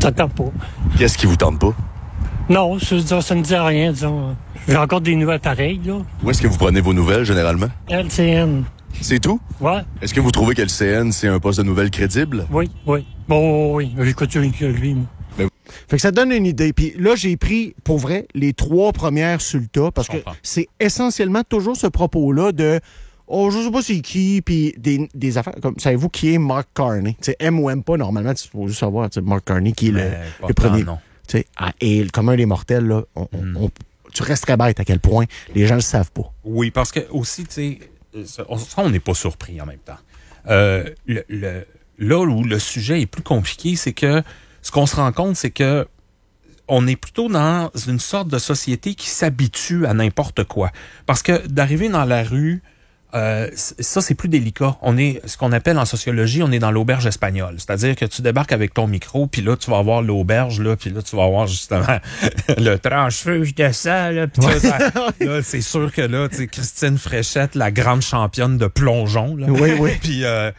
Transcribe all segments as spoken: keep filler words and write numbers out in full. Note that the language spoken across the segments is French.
Ça tente pas. Qu'est-ce qui vous tente pas? Non, ça, ça, ça ne dit rien, disons. J'ai encore des nouvelles pareilles, là. Où est-ce que vous prenez vos nouvelles, généralement? L C N. C'est tout? Ouais. Est-ce que vous trouvez que le C N, c'est un poste de nouvelles crédible? Oui, oui. Bon, oui. J'écoute lui, moi. Fait que ça donne une idée. Puis là, j'ai pris, pour vrai, les trois premières sur le tas, parce que c'est essentiellement toujours ce propos-là de « Oh, je sais pas c'est qui », puis des, des affaires comme « Savez-vous qui est Mark Carney? » Tu sais, aime ou aime pas, normalement, tu faut juste savoir, tu sais, Mark Carney, qui est le, le premier. Non. Tu sais, et le commun des mortels, là, on, mm. on, tu resterais bête à quel point les gens le savent pas. Oui, parce que aussi, tu sais, ça, on n'est pas surpris en même temps. Euh, le, le, là où le sujet est plus compliqué, c'est que ce qu'on se rend compte, c'est que on est plutôt dans une sorte de société qui s'habitue à n'importe quoi. Parce que d'arriver dans la rue, euh, ça, c'est plus délicat. On est, ce qu'on appelle en sociologie, on est dans l'auberge espagnole. C'est-à-dire que tu débarques avec ton micro, puis là, tu vas avoir l'auberge, là, puis là, tu vas avoir justement le tranche-feu, je descends, là, puis ouais. ça, là, c'est sûr que là, tu sais, Christine Fréchette, la grande championne de plongeon, là. Oui, oui. Puis, euh,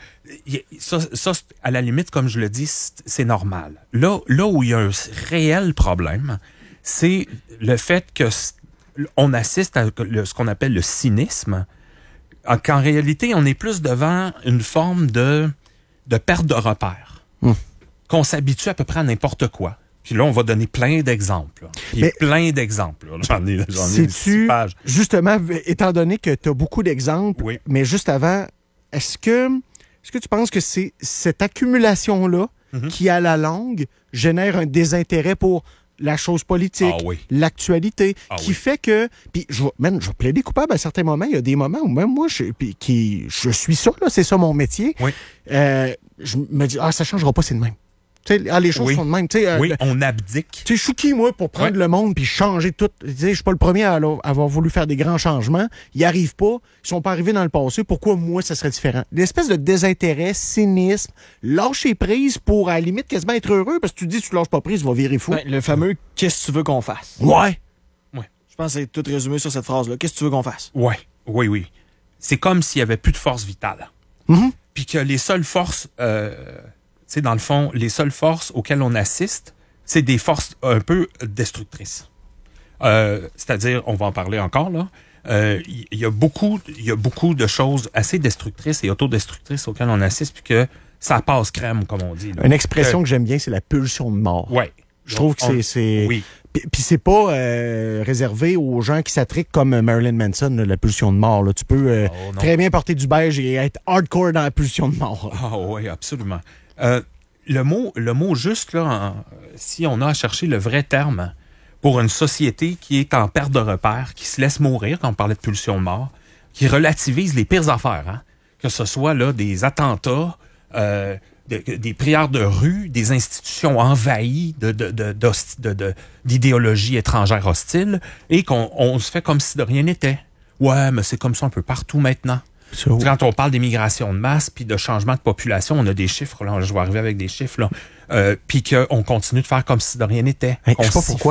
ça, ça, à la limite, comme je le dis, c'est normal. Là, là où il y a un réel problème, c'est le fait que on assiste à ce qu'on appelle le cynisme, qu'en réalité, on est plus devant une forme de, de perte de repère. Hum. Qu'on s'habitue à peu près à n'importe quoi. Puis là, on va donner plein d'exemples. Puis mais plein d'exemples. Là. J'en ai, j'en ai six pages. Justement, étant donné que tu as beaucoup d'exemples, oui. mais juste avant, est-ce que, est-ce que tu penses que c'est cette accumulation-là mm-hmm. qui, à la longue, génère un désintérêt pour la chose politique, ah oui. l'actualité, ah qui oui. fait que... Puis, je, man, je vais plaider coupable à certains moments. Il y a des moments où même moi, je, puis, qui, je suis ça, là, c'est ça mon métier. Oui. Euh, je me dis, ah, ça changera pas, c'est de même. Tu sais, ah, les choses oui. sont de même. Euh, oui, le, on abdique. Tu sais, je suis qui, moi, pour prendre ouais. le monde puis changer tout? Tu sais, je suis pas le premier à avoir voulu faire des grands changements. Ils arrivent pas. Ils sont pas arrivés dans le passé. Pourquoi, moi, ça serait différent? L'espèce de désintérêt, cynisme, lâcher prise pour, à la limite, quasiment être heureux, parce que tu dis, tu lâches pas prise, tu vas virer fou. Ouais, le fameux « qu'est-ce que tu veux qu'on fasse ». Ouais. ouais. Je pense que c'est tout résumé sur cette phrase-là. Qu'est-ce que tu veux qu'on fasse? Ouais. Oui, oui. C'est comme s'il y avait plus de force vitale. Mm-hmm. Puis que les seules forces... Euh, Tu sais, dans le fond, les seules forces auxquelles on assiste, c'est des forces un peu destructrices. Euh, c'est-à-dire, on va en parler encore, là, euh, y, y a beaucoup, il y a beaucoup de choses assez destructrices et autodestructrices auxquelles on assiste, puis que ça passe crème, comme on dit. Là. Une expression euh, que j'aime bien, c'est la pulsion de mort. Ouais. Je trouve que c'est... c'est... Oui. Puis c'est pas euh, réservé aux gens qui s'attriquent comme Marilyn Manson, là, la pulsion de mort. Là. Tu peux euh, oh, très bien porter du beige et être hardcore dans la pulsion de mort. Ah oh, oui, absolument. Euh, le mot, le mot juste, là, en, si on a à chercher le vrai terme pour une société qui est en perte de repère, qui se laisse mourir, quand on parlait de pulsion de mort, qui relativise les pires affaires, hein, que ce soit là des attentats, euh, de, des prières de rue, des institutions envahies de, de, de, de, de, d'idéologies étrangères hostiles, et qu'on on se fait comme si de rien n'était. Ouais, mais c'est comme ça un peu partout maintenant. So, quand on parle d'immigration de masse puis de changement de population, on a des chiffres, là, je vais arriver avec des chiffres, là, euh, puis qu'on continue de faire comme si de rien n'était. Hey, on je sais pas pourquoi.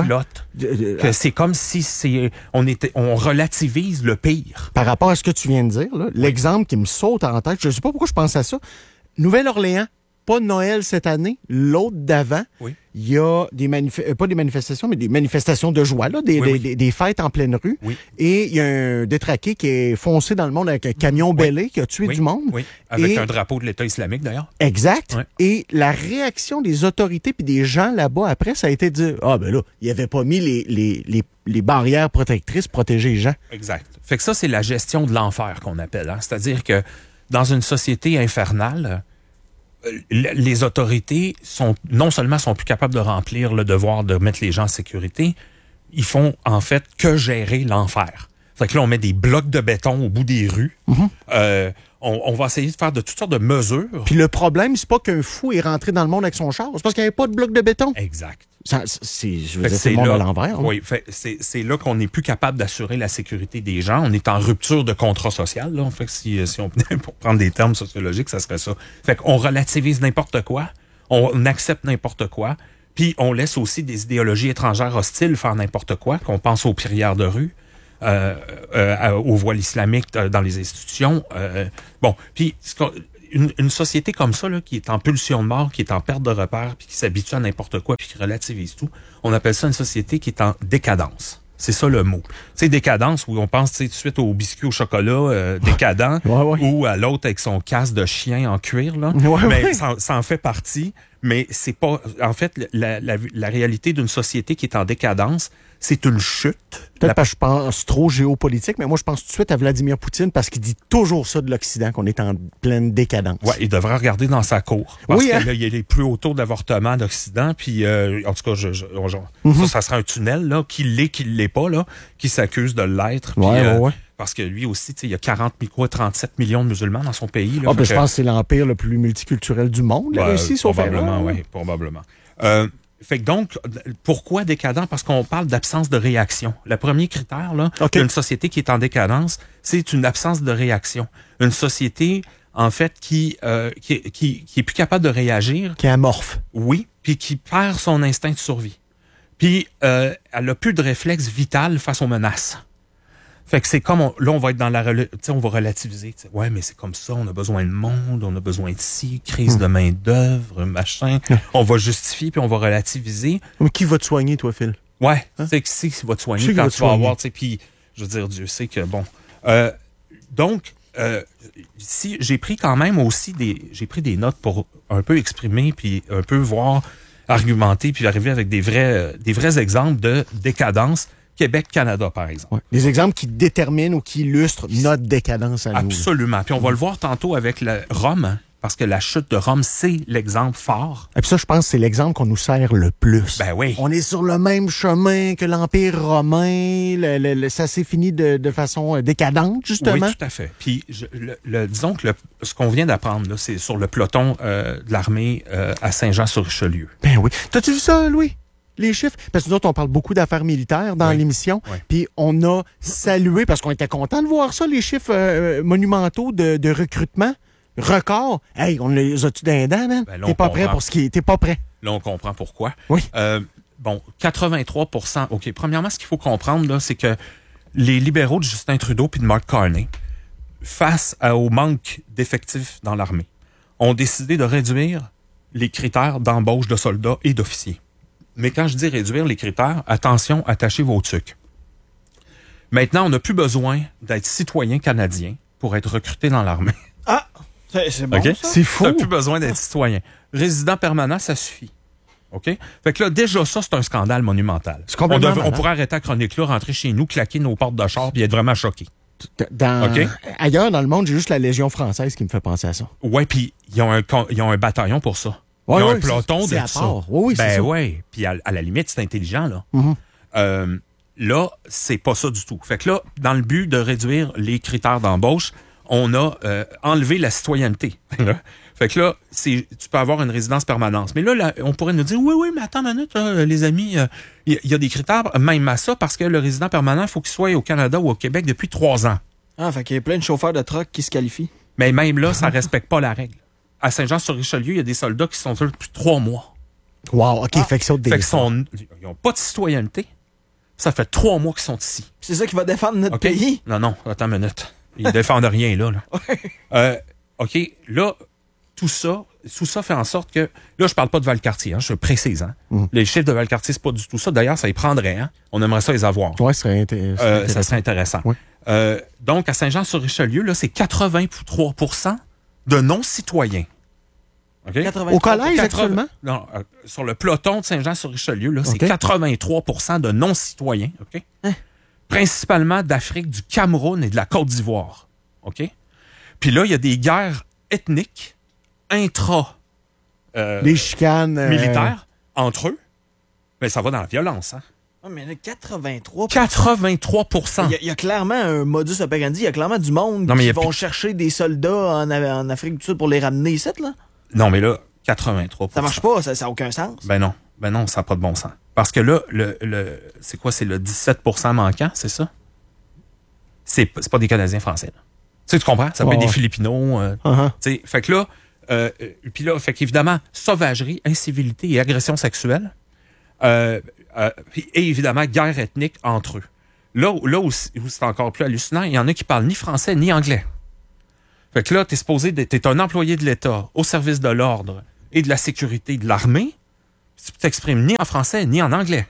Que c'est comme si c'est, on, était, on relativise le pire. Par rapport à ce que tu viens de dire, là, oui. l'exemple qui me saute en tête, je sais pas pourquoi je pense à ça, Nouvelle-Orléans, pas de Noël cette année, l'autre d'avant, oui. il y a des manif- pas des manifestations, mais des manifestations de joie, là, des, oui, des, oui. des, des fêtes en pleine rue. Oui. Et il y a un détraqué qui est foncé dans le monde avec un camion oui. bêlé qui a tué oui. du monde. Oui, avec et... un drapeau de l'État islamique, d'ailleurs. Exact. Oui. Et la réaction des autorités puis des gens là-bas, après, ça a été de dire, ah ben là, il avait pas mis les, les, les, les barrières protectrices pour protéger les gens. Exact. Fait que ça, c'est la gestion de l'enfer qu'on appelle. Hein? C'est-à-dire que dans une société infernale, les autorités sont non seulement sont plus capables de remplir le devoir de mettre les gens en sécurité, ils font en fait que gérer l'enfer. Fait que là, on met des blocs de béton au bout des rues. Mm-hmm. Euh, on, on va essayer de faire de toutes sortes de mesures. Puis le problème, c'est pas qu'un fou est rentré dans le monde avec son char, c'est parce qu'il n'y avait pas de blocs de béton. Exact. Ça, c'est, je veux dire, c'est le monde là, à l'envers. Hein? Oui, fait, c'est, c'est là qu'on n'est plus capable d'assurer la sécurité des gens. On est en rupture de contrat social. Là. Fait que si, si on pour prendre des termes sociologiques, ça serait ça. Fait qu'on relativise n'importe quoi, on accepte n'importe quoi, puis on laisse aussi des idéologies étrangères hostiles faire n'importe quoi, qu'on pense aux prières de rue, euh, euh, aux voiles islamiques dans les institutions. Euh, bon, puis une, une société comme ça, là, qui est en pulsion de mort, qui est en perte de repères, puis qui s'habitue à n'importe quoi, puis qui relativise tout, on appelle ça une société qui est en décadence. C'est ça le mot. Tu sais, décadence, où on pense tout de suite au biscuit au chocolat euh, décadent, ouais, ouais. ou à l'autre avec son casque de chien en cuir, là. Ouais, mais ouais. ça, ça en fait partie, mais c'est pas... En fait, la, la, la réalité d'une société qui est en décadence, c'est une chute. Peut-être La... parce que je pense trop géopolitique, mais moi, je pense tout de suite à Vladimir Poutine parce qu'il dit toujours ça de l'Occident, qu'on est en pleine décadence. Ouais, il devrait regarder dans sa cour. Parce oui, que hein? là, il est plus autour de l'avortement d'Occident, puis euh, en tout cas, je, je, je, Mm-hmm. ça, ça sera un tunnel, là, qui l'est, qui l'est pas, là, qui s'accuse de l'être. Puis, Ouais, euh, ouais, ouais. Parce que lui aussi, tu sais, il y a quarante, quoi, trente-sept millions de musulmans dans son pays. Là, Ah, ben, fait je que- pense que c'est l'empire le plus multiculturel du monde, la Ouais, Russie, sauf probablement, erreur. oui, probablement. Euh, fait que donc, pourquoi décadent? Parce qu'on parle d'absence de réaction. Le premier critère, là, OK. d'une société qui est en décadence, c'est une absence de réaction. Une société, en fait, qui, euh, qui, qui, qui est plus capable de réagir, Qui est amorphe. oui, puis qui perd son instinct de survie. Puis, euh, elle a plus de réflexe vital face aux menaces. Fait que c'est comme, on, là, on va être dans la, rela- tu sais, on va relativiser. tu sais. Ouais, mais c'est comme ça, on a besoin de monde, on a besoin de ci, crise de main-d'œuvre, machin. On va justifier, puis on va relativiser. Mais qui va te soigner, toi, Phil? Ouais, tu sais, qui c'est qui va te Qui soigner c'est qui quand va tu te vas soigner? avoir, tu sais, puis, je veux dire, Dieu sait que, bon. Euh, donc, euh, si j'ai pris quand même aussi des, j'ai pris des notes pour un peu exprimer, puis un peu voir, argumenter, puis arriver avec des vrais, euh, des vrais exemples de décadence. Québec-Canada, par exemple. Ouais. Des exemples qui déterminent ou qui illustrent notre décadence à nous. Absolument. Puis on va le voir tantôt avec le Rome, parce que la chute de Rome, c'est l'exemple fort. Et puis ça, je pense que c'est l'exemple qu'on nous sert le plus. Ben oui. On est sur le même chemin que l'Empire romain. Le, le- le- ça s'est fini de, de façon euh, décadente, justement. Oui, tout à fait. Puis, je, le, le- disons que le- ce qu'on vient d'apprendre, là, c'est sur le peloton euh, de l'armée euh, à Saint-Jean-sur-Richelieu. Ben oui. T'as-tu vu ça, Louis? Les chiffres? Parce que nous autres, on parle beaucoup d'affaires militaires dans Oui. l'émission. Oui. Puis on a salué, parce qu'on était content de voir ça, les chiffres euh, monumentaux de, de recrutement. Record. Hey, on les a-tu d'un dent, man? Ben là, T'es on pas prêt comprend. pour ce qui est. T'es pas prêt. Là, on comprend pourquoi. Oui. Euh, bon, quatre-vingt-trois pour cent. OK, premièrement, ce qu'il faut comprendre, là, c'est que les libéraux de Justin Trudeau puis de Mark Carney, face à- au manque d'effectifs dans l'armée, ont décidé de réduire les critères d'embauche de soldats et d'officiers. Mais quand je dis réduire les critères, attention, attachez vos tucs. Maintenant, on n'a plus besoin d'être citoyen canadien pour être recruté dans l'armée. Ah! C'est c'est bon, OK? ça? C'est fou. T'as plus besoin d'être citoyen. Résident permanent, ça suffit. OK? Fait que là, déjà, ça, c'est un scandale monumental. C'est complètement on, devrait- on malade. pourrait arrêter la chronique-là, rentrer chez nous, claquer nos portes de char puis être vraiment choqués. Dans, OK. Ailleurs dans le monde, j'ai juste la Légion française qui me fait penser à ça. Ouais, puis ils ont un con- ils ont un bataillon pour ça. Ouais, ils ont ouais, un peloton c'est- de c'est à ça. part. Oui, oui, c'est ben ça. ouais. Puis à, à la limite, c'est intelligent, là. Mhm. Euh, là, c'est pas ça du tout. Fait que là, dans le but de réduire les critères d'embauche, on a euh, enlevé la citoyenneté. Fait que là, c'est, tu peux avoir une résidence permanente. Mais là, là, on pourrait nous dire, oui, oui, mais attends une minute, là, les amis, il euh, y, y a des critères même à ça, parce que le résident permanent, il faut qu'il soit au Canada ou au Québec depuis trois ans. Ah, fait qu'il y a plein de chauffeurs de truck qui se qualifient. Mais même là, ça respecte pas la règle. À Saint-Jean-sur-Richelieu, il y a des soldats qui sont là depuis trois mois. Wow, OK, fait que ça des Fait qu'ils sont, ils ont pas de citoyenneté. Ça fait trois mois qu'ils sont ici. C'est ça qui va défendre notre OK? pays. Non, non, attends une minute. Ils défendent rien, là. là. Euh, OK, là, tout ça, tout ça fait en sorte que... Là, je parle pas de Valcartier, hein, je précise. Hein. Mm. Les chiffres de Valcartier, c'est pas du tout ça. D'ailleurs, ça y prendrait. Hein. On aimerait ça les avoir. Ouais, ce serait inté- Euh, intéressant. ça serait intéressant. Ouais. Euh, donc, à Saint-Jean-sur-Richelieu, là, c'est quatre-vingt-trois pour cent de non-citoyens. OK? quatre-vingt-trois Au collège, quatre-vingts actuellement? Non, euh, sur le peloton de Saint-Jean-sur-Richelieu, là, c'est OK. quatre-vingt-trois pour cent de non-citoyens, OK? Hein? Principalement d'Afrique, du Cameroun et de la Côte d'Ivoire, OK? Puis là, il y a des guerres ethniques intra euh, Des chicanes. euh, militaires entre eux. Mais ça va dans la violence, hein? Ah, mais là, quatre-vingt-trois quatre-vingt-trois pour cent. Il y, a, il y a clairement un modus operandi, il y a clairement du monde Non, mais il y qui a vont plus- chercher des soldats en, A- en Afrique du Sud pour les ramener ici, là. Non, mais là, quatre-vingt-trois pour cent. Ça marche pas, ça n'a aucun sens. Ben non. Ben non, ça n'a pas de bon sens. Parce que là, le, le, c'est quoi? C'est le dix-sept pour cent manquant, c'est ça? C'est, c'est pas des Canadiens français, là. Tu sais, tu comprends? Ça peut Ouais, être des ouais. Philippinos. euh, uh-huh. tu sais, fait que là, euh, euh, puis là, fait qu'évidemment, sauvagerie, incivilité et agression sexuelle. Euh, euh, puis- et évidemment, guerre ethnique entre eux. Là, où- là où, c'est où c'est encore plus hallucinant, il y en a qui parlent ni français ni anglais. Fait que là, t'es supposé, t'es un employé de l'État au service de l'ordre et de la sécurité de l'armée. Tu t'exprimes ni en français ni en anglais.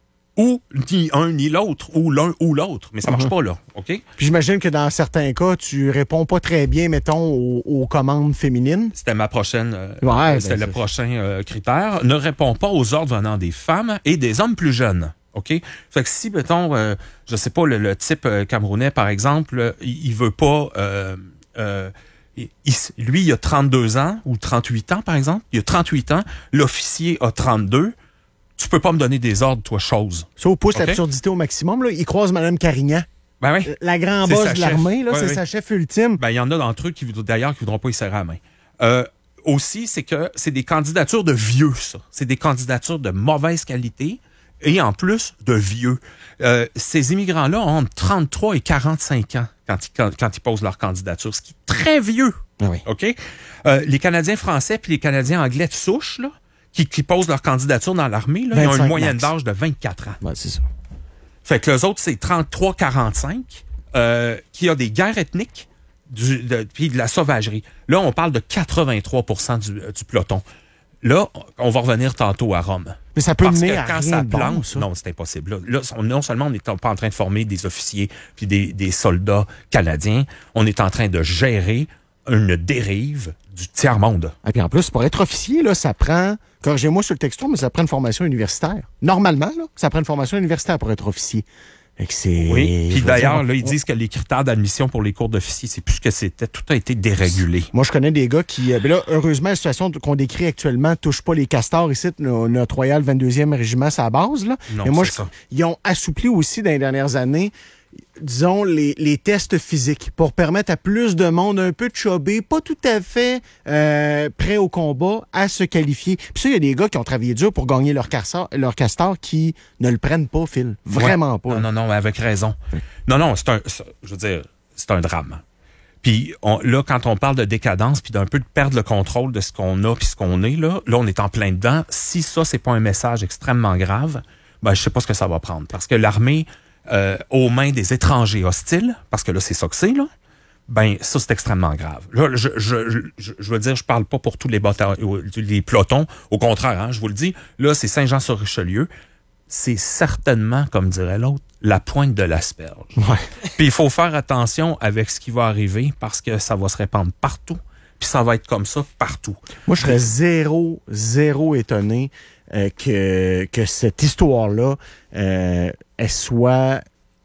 Ou ni un ni l'autre, ou l'un ou l'autre. Mais ça marche mm-hmm. pas, là. OK? Puis j'imagine que dans certains cas, tu réponds pas très bien, mettons, aux, aux commandes féminines. C'était ma prochaine... Euh, ouais, c'était ben, le prochain euh, critère. Ne réponds pas aux ordres venant des femmes et des hommes plus jeunes. OK? Fait que si, mettons, euh, je sais pas, le, le type euh, camerounais, par exemple, il, il veut pas... Euh, euh, il, il, lui, il a trente-deux ans, ou trente-huit ans, par exemple. Il a trente-huit ans. L'officier a trente-deux. Tu peux pas me donner des ordres, toi, chose. Ça pousse okay? l'absurdité au maximum. Là. Il croise Mme Carignan. Ben oui. La grande boss de l'armée, là, ouais, c'est oui. sa chef ultime. Ben, il y en a d'entre eux qui, d'ailleurs, qui voudront pas y serrer la main. Euh, aussi, c'est que c'est des candidatures de vieux, ça. C'est des candidatures de mauvaise qualité et, en plus, de vieux. Euh, ces immigrants-là ont entre trente-trois et quarante-cinq ans quand ils, quand, quand ils posent leur candidature, ce qui est très vieux. Ah oui. OK? Euh, les Canadiens français puis les Canadiens anglais de souche, là, Qui, qui posent leur candidature dans l'armée, là, ils ont une moyenne max. d'âge de vingt-quatre ans. Ouais, c'est ça. Fait que les autres, c'est trente-trois quarante-cinq, euh, qui a des guerres ethniques, du, de, puis de la sauvagerie. Là, on parle de quatre-vingt-trois pour cent du, du peloton. Là, on va revenir tantôt à Rome. Mais ça peut Parce mener que à quand rien ça de bon, plante, ça. non, c'est impossible. Là, là on, non seulement on n'est pas en train de former des officiers puis des, des soldats canadiens, on est en train de gérer une dérive du tiers-monde. Et puis en plus, pour être officier, là, ça prend, corrigez-moi sur le texto, mais ça prend une formation universitaire. Normalement, là, ça prend une formation universitaire pour être officier. Fait que c'est... Oui, puis d'ailleurs, là, ils disent que les critères d'admission pour les cours d'officier, c'est plus ce que c'était. Tout a été dérégulé. Moi, je connais des gars qui... Ben là, heureusement, la situation qu'on décrit actuellement touche pas les castors ici, notre Royal vingt-deuxième régiment, c'est à base, là. Non, Mais moi, c'est je, ça. Ils ont assoupli aussi dans les dernières années, disons, les, les tests physiques pour permettre à plus de monde un peu de chobé, pas tout à fait euh, prêt au combat, à se qualifier. Puis ça, il y a des gars qui ont travaillé dur pour gagner leur castor, leur castor qui ne le prennent pas, Phil. Vraiment ouais. pas. Non, non, non, avec raison. Oui. Non, non, c'est un, je veux dire, c'est un drame. Puis on, là, quand on parle de décadence, puis d'un peu de perdre le contrôle de ce qu'on a puis ce qu'on est, là, là, on est en plein dedans. Si ça, c'est pas un message extrêmement grave, ben, je sais pas ce que ça va prendre. Parce que l'armée... Euh, aux mains des étrangers hostiles, parce que là, c'est ça que c'est, là, ben, ça, c'est extrêmement grave. Là, je, je, je, je veux dire, je parle pas pour tous les, bataillons, les pelotons. Au contraire, hein, je vous le dis, là, c'est Saint-Jean-sur-Richelieu. C'est certainement, comme dirait l'autre, la pointe de l'asperge. Ouais. Puis il faut faire attention avec ce qui va arriver, parce que ça va se répandre partout, puis ça va être comme ça partout. Moi, je serais zéro, zéro étonné euh, que, que cette histoire-là, euh, elle soit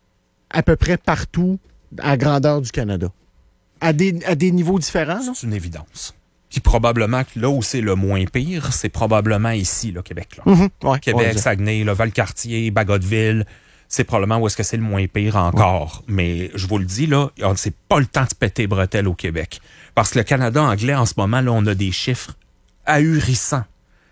à peu près partout à grandeur du Canada. À des, à des niveaux différents, non? C'est une évidence. Puis probablement que là où c'est le moins pire, c'est probablement ici, le Québec. Là. Mm-hmm. Ouais, Québec, ouais, Saguenay, le Valcartier, Bagotville, c'est probablement où est-ce que c'est le moins pire encore. Ouais. Mais je vous le dis, là, c'est pas le temps de se péter bretelles au Québec. Parce que le Canada anglais, en ce moment, là, on a des chiffres ahurissants,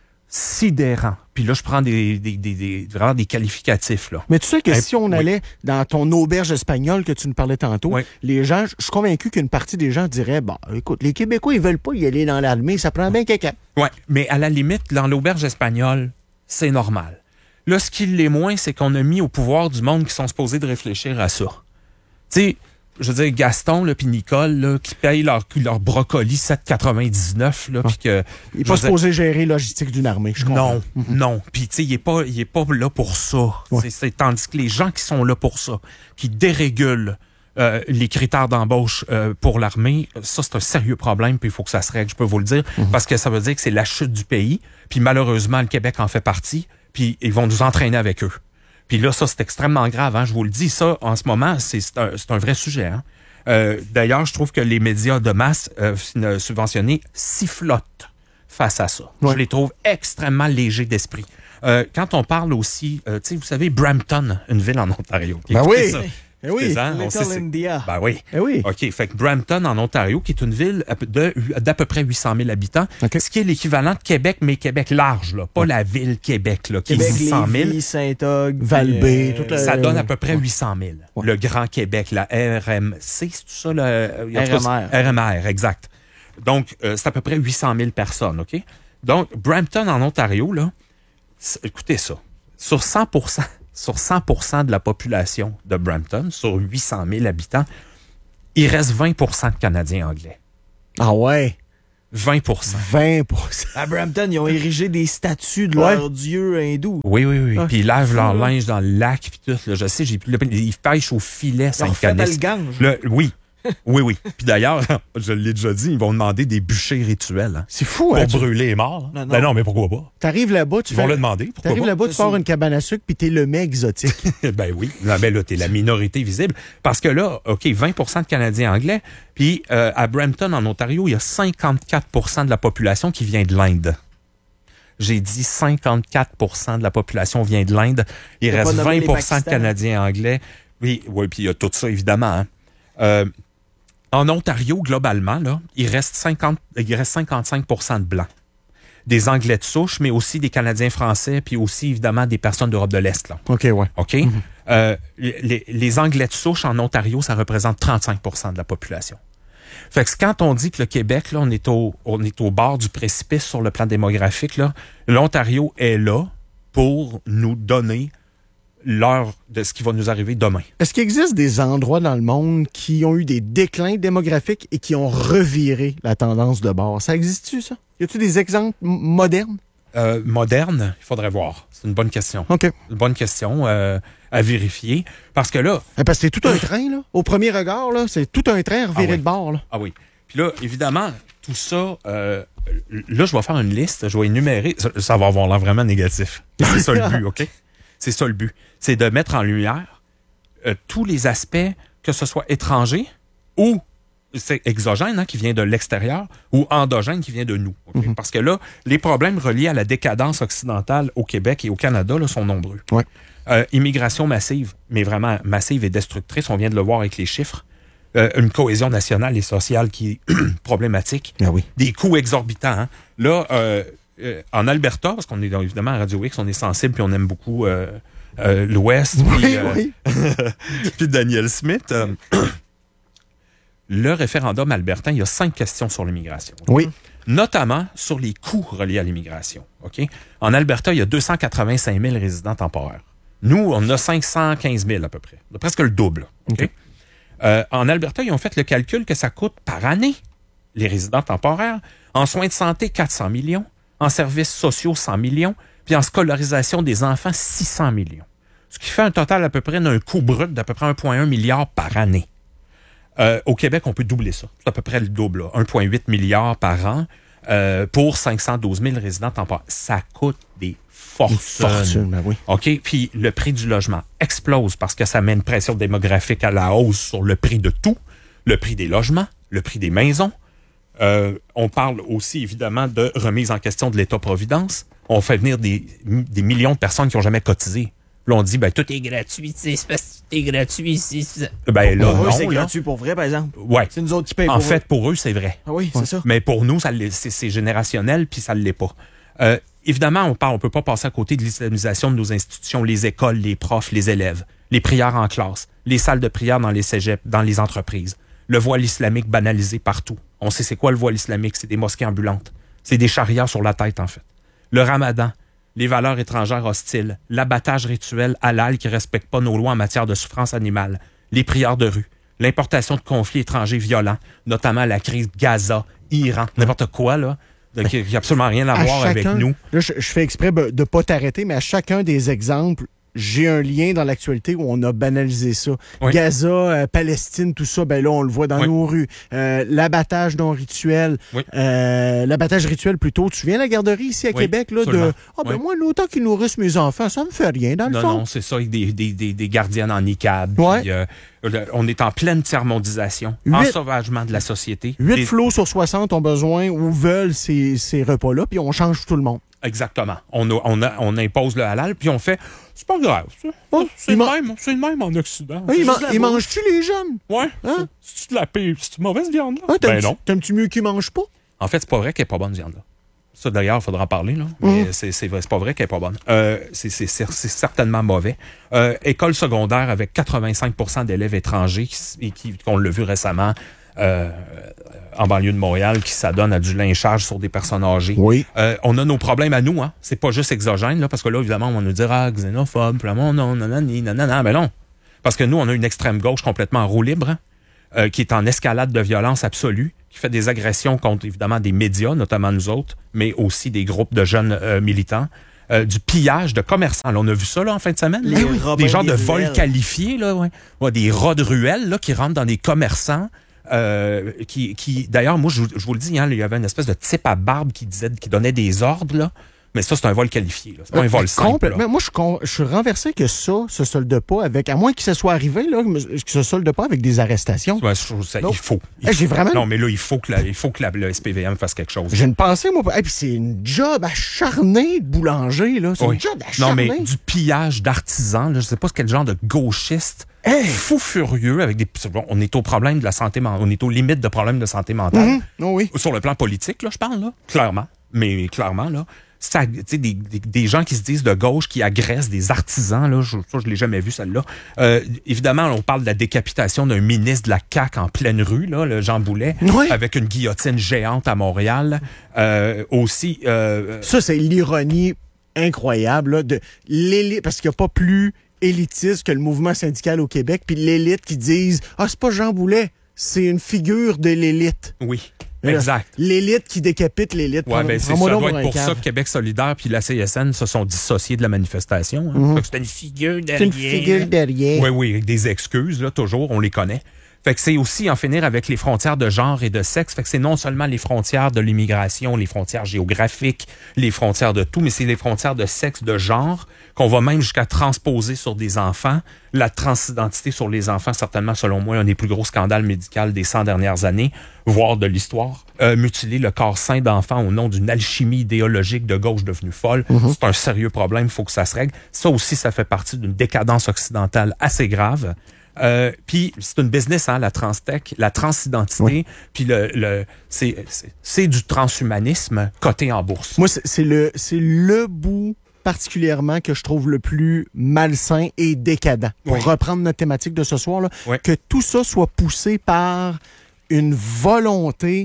sidérants. Puis là, je prends des, des, des, des, vraiment des qualificatifs, là. Mais tu sais que Un, si on oui. allait dans ton auberge espagnole que tu nous parlais tantôt, oui. les gens, je suis convaincu qu'une partie des gens diraient, bah, écoute, les Québécois, ils veulent pas y aller dans l'armée, ça prend bien quelqu'un. Oui, mais à la limite, dans l'auberge espagnole, c'est normal. Là, ce qui l'est moins, c'est qu'on a mis au pouvoir du monde qui sont supposés de réfléchir à ça. Tu sais, je veux dire, Gaston puis Nicole, là, qui payent leur, leur brocoli sept quatre-vingt-dix-neuf, là, puis que... Il n'est pas supposé gérer la logistique d'une armée, je comprends. Non, non. Puis, tu sais, il est pas, il est pas là pour ça. Ouais. C'est, c'est, tandis que les gens qui sont là pour ça, qui dérégulent euh, les critères d'embauche euh, pour l'armée, ça, c'est un sérieux problème, puis il faut que ça se règle, je peux vous le dire, mm-hmm. parce que ça veut dire que c'est la chute du pays, puis malheureusement, le Québec en fait partie, puis ils vont nous entraîner avec eux. Puis là, ça, c'est extrêmement grave. Hein? Je vous le dis, ça, en ce moment, c'est, c'est, un, c'est un vrai sujet. Hein? Euh, d'ailleurs, je trouve que les médias de masse euh, subventionnés sifflotent face à ça. Ouais. Je les trouve extrêmement légers d'esprit. Euh, quand on parle aussi, euh, tu sais, vous savez, Brampton, une ville en Ontario. Ben oui! Ça. Eh oui, hein? Little India. Ben oui. Eh oui. OK, fait que Brampton, en Ontario, qui est une ville de, d'à peu près huit cent mille habitants, okay. Ce qui est l'équivalent de Québec, mais Québec large, là, pas ouais. la ville Québec, là, qui Québec, est huit cent mille. Saint-Og, Val-B, euh, toute la... Ça donne à peu près huit cent mille. Ouais. Le Grand Québec, la R M C, c'est tout ça? Le, R M R. R M R, exact. Donc, euh, c'est à peu près huit cent mille personnes, OK? Donc, Brampton, en Ontario, là, écoutez ça, sur cent pour cent... Sur cent pour cent de la population de Brampton, sur huit cent mille habitants, il reste vingt pour cent de Canadiens anglais. Ah ouais? vingt pour cent. vingt pour cent. À Brampton, ils ont érigé des statues de Ouais. leurs dieux hindous. Oui, oui, oui. Ah, Puis ils lavent leur fou, là. linge dans le lac, puis tout. Là, je sais, j'ai le- ils pêchent au filet, Ils ont refait Saint-Canis. le gange. Le- oui. Oui, oui. Puis d'ailleurs, je l'ai déjà dit, ils vont demander des bûchers rituels hein, C'est fou, pour hein? Tu- brûler les morts. hein. Non, non. Ben non, mais pourquoi pas? T'arrives là-bas, tu Ils vont fais- le demander. Pourquoi T'arrives pas? là-bas, tu C'est sors sûr. une cabane à sucre, puis t'es le mec exotique. Ben oui. Non, ben là, t'es la minorité visible. Parce que là, OK, vingt pour cent de Canadiens anglais. Puis euh, à Brampton, en Ontario, il y a cinquante-quatre pour cent de la population qui vient de l'Inde. J'ai dit cinquante-quatre pour cent de la population vient de l'Inde. Il T'as pas reste nommé vingt les pour cent de Pakistanais. Canadiens anglais. Oui, oui, puis il y a tout ça, évidemment. hein. Euh, en Ontario, globalement, là, il reste cinquante, il reste cinquante-cinq pour cent de blancs. Des Anglais de souche, mais aussi des Canadiens français, puis aussi, évidemment, des personnes d'Europe de l'Est. Là. OK, ouais. OK? Euh, les, les Anglais de souche en Ontario, ça représente trente-cinq pour cent de la population. Fait que quand on dit que le Québec, là, on est au, on est au bord du précipice sur le plan démographique, là, l'Ontario est là pour nous donner l'heure de ce qui va nous arriver demain. Est-ce qu'il existe des endroits dans le monde qui ont eu des déclins démographiques et qui ont reviré la tendance de bord? Ça existe-tu, ça? Y a-tu des exemples m- modernes? Euh, moderne, il faudrait voir. C'est une bonne question. OK. Une bonne question euh, à vérifier. Parce que là, Eh, Parce que c'est tout un train, là. Au premier regard, là, c'est tout un train reviré Ah oui. de bord, là. ah oui. Puis là, évidemment, tout ça, euh, là, je vais faire une liste, je vais énumérer. Ça, ça va avoir l'air vraiment négatif. C'est ça le but, OK? C'est ça le but. C'est de mettre en lumière euh, tous les aspects, que ce soit étranger ou c'est exogène, hein, qui vient de l'extérieur, ou endogène, qui vient de nous. OK? Mhm. Parce que là, les problèmes reliés à la décadence occidentale au Québec et au Canada là, sont nombreux. Ouais. Euh, immigration massive, mais vraiment massive et destructrice, on vient de le voir avec les chiffres. Euh, une cohésion nationale et sociale qui est problématique. Ah oui. Des coûts exorbitants. hein. Là, euh, euh, en Alberta, parce qu'on est dans- évidemment à Radio X, on est sensible puis on aime beaucoup euh, euh, l'Ouest, Oui, puis, euh, oui. puis Daniel Smith. euh, le référendum albertain, il y a cinq questions sur l'immigration. Oui. Notamment sur les coûts reliés à l'immigration. OK? En Alberta, il y a deux cent quatre-vingt-cinq mille résidents temporaires. Nous, on a cinq cent quinze mille à peu près. Presque le double. OK? OK. Euh, en Alberta, ils ont fait le calcul que ça coûte par année, les résidents temporaires, en soins de santé, quatre cents millions, en services sociaux, cent millions, puis en scolarisation des enfants, six cents millions. Ce qui fait un total à peu près d'un coût brut d'à peu près un virgule un milliard par année. Euh, au Québec, on peut doubler ça. C'est à peu près le double, là. un virgule huit milliard par an euh, pour cinq cent douze mille résidents temporaires. Ça coûte des fortunes. Fortune, ben oui. OK? Puis le prix du logement explose parce que ça met une pression démographique à la hausse sur le prix de tout. Le prix des logements, le prix des maisons. Euh, on parle aussi, évidemment, de remise en question de l'État-providence. On fait venir des, des millions de personnes qui n'ont jamais cotisé. Là, on dit, ben, tout est gratuit, c'est c'est parce que tout est gratuit ici. Ben, là, Pour eux, non, c'est là. gratuit pour vrai, par exemple. Ouais. C'est nous autres qui payons En pour fait, eux. pour eux, c'est vrai. Ah oui, c'est ça. Mais pour nous, ça l'est- c'est c'est générationnel, puis ça ne l'est pas. Euh, évidemment, on parle, on peut pas passer à côté de l'islamisation de nos institutions, les écoles, les profs, les élèves, les prières en classe, les salles de prière dans les cégeps, dans les entreprises, le voile islamique banalisé partout. On sait c'est quoi le voile islamique, c'est des mosquées ambulantes. C'est des chariots sur la tête, en fait. Le ramadan, les valeurs étrangères hostiles, l'abattage rituel halal qui ne respecte pas nos lois en matière de souffrance animale, les prières de rue, l'importation de conflits étrangers violents, notamment la crise Gaza, Iran, n'importe quoi, là, de- qui n'a absolument rien à, À voir avec chacun- nous. Là, je, je fais exprès de ne pas t'arrêter, mais à chacun des exemples, j'ai un lien dans l'actualité où on a banalisé ça. Oui. Gaza, euh, Palestine, tout ça, ben là, on le voit dans Oui. nos rues. Euh, l'abattage non rituel. Oui. Euh, l'abattage rituel, plutôt. Tu viens à la garderie ici à Oui, Québec, là, de... absolument. Ah, ben Oui. moi, autant qu'ils nourrissent mes enfants, ça me fait rien, dans le Non, fond. non, c'est ça, avec des, des, des, des gardiennes en niqab. Ouais. Puis, euh, le- on est en pleine tiers-mondisation, Huit- ensauvagement de la société. Huit Des- flots sur soixante ont besoin ou veulent ces, ces repas-là, puis on change tout le monde. Exactement. On, a- on, a- on impose le halal, puis on fait, c'est pas grave, ça. Oh, c'est il le man- même, c'est le même en Occident. Ah, ils, man- juste la ils bouffe. mangent-tu les jeunes? Ouais. Hein? C'est-tu de la pire, c'est une mauvaise viande, là? Ah, ben t'aimes-tu- non. T'aimes-tu mieux qu'ils mangent pas? En fait, c'est pas vrai qu'elle est pas bonne, viande, là. Ça, d'ailleurs, il faudra en parler, là. Mais c'est, c'est, vrai- c'est pas vrai qu'elle est pas bonne. Euh, c'est, c'est, c'est, c'est certainement mauvais. Euh, école secondaire avec quatre-vingt-cinq pour cent d'élèves étrangers qui, s- et qui, qu'on l'a vu récemment, euh, en banlieue de Montréal, qui s'adonnent à du lynchage sur des personnes âgées. Oui. Euh, on a nos problèmes à nous, hein. C'est pas juste exogène, là, parce que là, évidemment, on va nous dire, ah, xénophobe, puis là, non, non, non, non, non, non, non, ben non. Parce que nous, on a une extrême gauche complètement en roue libre, hein. euh, qui est en escalade de violence absolue, qui fait des agressions contre, évidemment, des médias, notamment nous autres, mais aussi des groupes de jeunes euh, militants. Euh, du pillage de commerçants. Là, on a vu ça là, en fin de semaine. Les Là. Robins Des genres des de vols ruelles. qualifiés, là, ouais. Ouais, des rats de ruelles là, qui rentrent dans des commerçants. Euh, qui, qui d'ailleurs, moi, je, je vous le dis, hein, il y avait une espèce de type à barbe qui disait, qui donnait des ordres, là. Mais ça, c'est un vol qualifié. Là. C'est pas un vol simple. Complètement. Là. Moi, je, con- je suis renversé que ça se solde pas avec, à moins que ça soit arrivé, là, que se solde pas avec des arrestations. Ouais, je trouve ça, Non. il faut. Il Eh, faut. j'ai vraiment- Non, mais là, il faut que, la, il faut que la, le S P V M fasse quelque chose. J'ai une pensée, moi. Et puis c'est une job acharnée de boulanger, là. C'est Oui. une job acharnée. Non, mais du pillage d'artisans, là, je sais pas quel genre de gauchiste Hey! fou furieux avec des. Bon, on est au problème de la santé mentale. On est aux limites de problèmes de santé mentale. Mhm. Oh oui. Sur le plan politique, là, je parle, là. Clairement. Mais clairement, là. Ça, des, des, des gens qui se disent de gauche qui agressent des artisans, là, je, ça, je l'ai jamais vu, celle-là. Euh, évidemment, on parle de la décapitation d'un ministre de la C A Q en pleine rue, là, le Jean Boulet, Oui. avec une guillotine géante à Montréal. Euh, aussi... Euh, Ça, c'est l'ironie incroyable, là, de l'élite, parce qu'il n'y a pas plus élitiste que le mouvement syndical au Québec, puis l'élite qui disent « Ah, c'est pas Jean Boulet, c'est une figure de l'élite. » oui, exact. L'élite qui décapite l'élite. Ouais, ben c'est ça Prends-moi donc doit pour être un pour ça cave. que Québec solidaire puis la C S N se sont dissociés de la manifestation. Hein. Mhm. Fait que c'était une figure derrière. C'est une figure derrière. Oui, oui, avec des excuses, là, toujours, on les connaît. Fait que c'est aussi en finir avec les frontières de genre et de sexe. Fait que c'est non seulement les frontières de l'immigration, les frontières géographiques, les frontières de tout, mais c'est les frontières de sexe, de genre, qu'on va même jusqu'à transposer sur des enfants. La transidentité sur les enfants, certainement, selon moi, un des plus gros scandales médicaux des cent dernières années, voire de l'histoire. Euh, mutiler le corps sain d'enfants au nom d'une alchimie idéologique de gauche devenue folle, Mm-hmm. c'est un sérieux problème, il faut que ça se règle. Ça aussi, ça fait partie d'une décadence occidentale assez grave. Euh, puis c'est une business, hein, la transtech, la transidentité, Oui. puis le, le c'est, c'est, c'est du transhumanisme coté en bourse. Moi, c'est c'est le, c'est le bout particulièrement que je trouve le plus malsain et décadent. Pour Oui. reprendre notre thématique de ce soir, là, Oui. que tout ça soit poussé par une volonté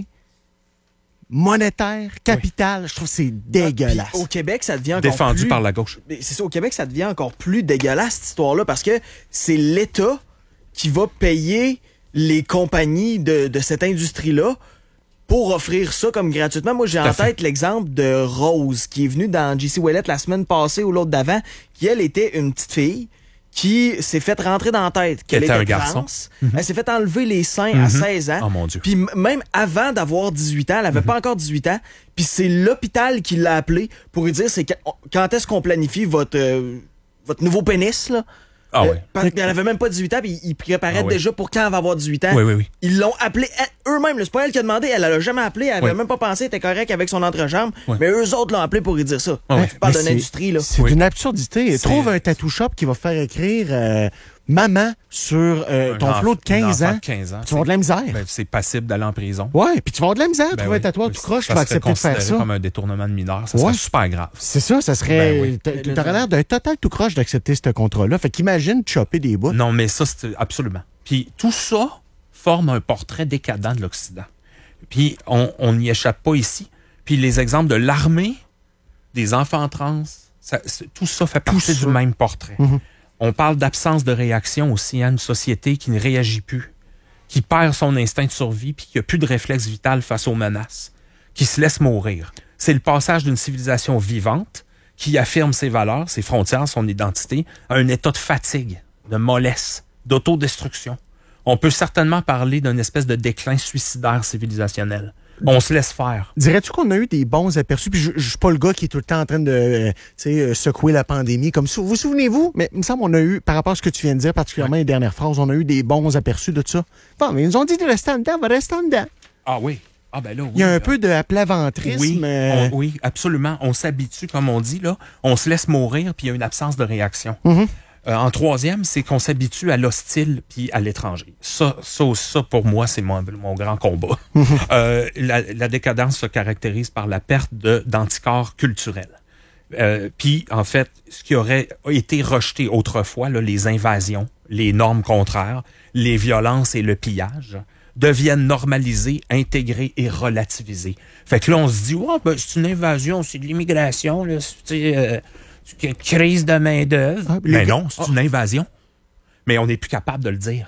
monétaire, capitale, je trouve que c'est dégueulasse. Puis au Québec, ça devient encore Défendu plus... par la gauche. Mais c'est ça, au Québec, ça devient encore plus dégueulasse, cette histoire-là, parce que c'est l'État qui va payer les compagnies de, de cette industrie-là pour offrir ça comme gratuitement. Moi, j'ai Tout à en fait. tête l'exemple de Rose, qui est venue dans J C Ouellet la semaine passée ou l'autre d'avant, qui, elle, était une petite fille qui s'est fait rentrer dans la tête qu'elle était était un trans. garçon. Elle s'est fait enlever les seins à Mhm. seize ans. Oh mon Dieu. Puis m- même avant d'avoir dix-huit ans, elle avait pas encore dix-huit ans, puis c'est l'hôpital qui l'a appelé pour lui dire c'est quand, quand est-ce qu'on planifie votre euh, votre nouveau pénis là. Ah Euh, ouais. parce qu'elle avait même pas dix-huit ans, puis ils préparaient Ah ouais. déjà pour quand elle va avoir dix-huit ans. Oui, oui, oui. Ils l'ont appelé elle- eux-mêmes. là, C'est pas elle qui a demandé, elle l'a jamais appelé, elle avait Oui. même pas pensé, elle était correcte avec son entrejambe, Oui. mais eux autres l'ont appelé pour lui dire ça. Ah ouais. Tu parles Mais d'une c'est- industrie là. C'est Oui. une absurdité. C'est- Trouve un tattoo shop qui va faire écrire euh, maman sur euh, Un ton enfant- flot de quinze un enfant ans. de quinze ans. Tu vas avoir de la misère. Ben, c'est passible d'aller en prison. Ouais, puis tu vas avoir de la misère. Ben trouver oui. un tatouage tout croche, tu Ça vas serait accepter de faire considéré ça. comme un détournement de mineur. Ça Ouais. serait super grave. C'est ça, ça serait. Ben oui. t'a- T'aurais l'air d'un total tout croche d'accepter ce contrat-là. Fait qu'imagine chopper des bouts. Non, mais ça, c'est absolument. Puis tout ça forme un portrait décadent de l'Occident. Puis on on n'y échappe pas ici. Puis les exemples de l'armée, des enfants trans, ça- c'est- tout ça fait partie ça. du même portrait. Mhm. On parle d'absence de réaction aussi à une société qui ne réagit plus, qui perd son instinct de survie, puis qui n'a plus de réflexe vital face aux menaces, qui se laisse mourir. C'est le passage d'une civilisation vivante qui affirme ses valeurs, ses frontières, son identité, à un état de fatigue, de mollesse, d'autodestruction. On peut certainement parler d'une espèce de déclin suicidaire civilisationnel. On se laisse faire. Dirais-tu qu'on a eu des bons aperçus? Puis je, je suis pas le gars qui est tout le temps en train de euh, tu sais, euh, secouer la pandémie. Comme ça. Vous vous souvenez-vous? Mais il me semble qu'on a eu, par rapport à ce que tu viens de dire, particulièrement les dernières phrases, on a eu des bons aperçus de tout ça. Bon, mais ils nous ont dit de rester en dedans, on va rester en dedans. Ah oui. Ah ben là, oui. Il y a un peu de aplaventrisme. Oui, euh, on- oui, absolument. On s'habitue, comme on dit, là. On se laisse mourir, puis il y a une absence de réaction. Mhm. Euh, en troisième, c'est qu'on s'habitue à l'hostile puis à l'étranger. Ça, ça, ça, pour moi, c'est mon, mon grand combat. Euh, la, la décadence se caractérise par la perte de, d'anticorps culturels. Euh, puis, en fait, ce qui aurait été rejeté autrefois, là, les invasions, les normes contraires, les violences et le pillage, deviennent normalisés, intégrés et relativisés. Fait que là, on se dit, ouais, ben, c'est une invasion, c'est de l'immigration, là, c'est euh, c'est une crise de main-d'œuvre. Ah, Mais les- non, c'est une invasion. Mais on n'est plus capable de le dire.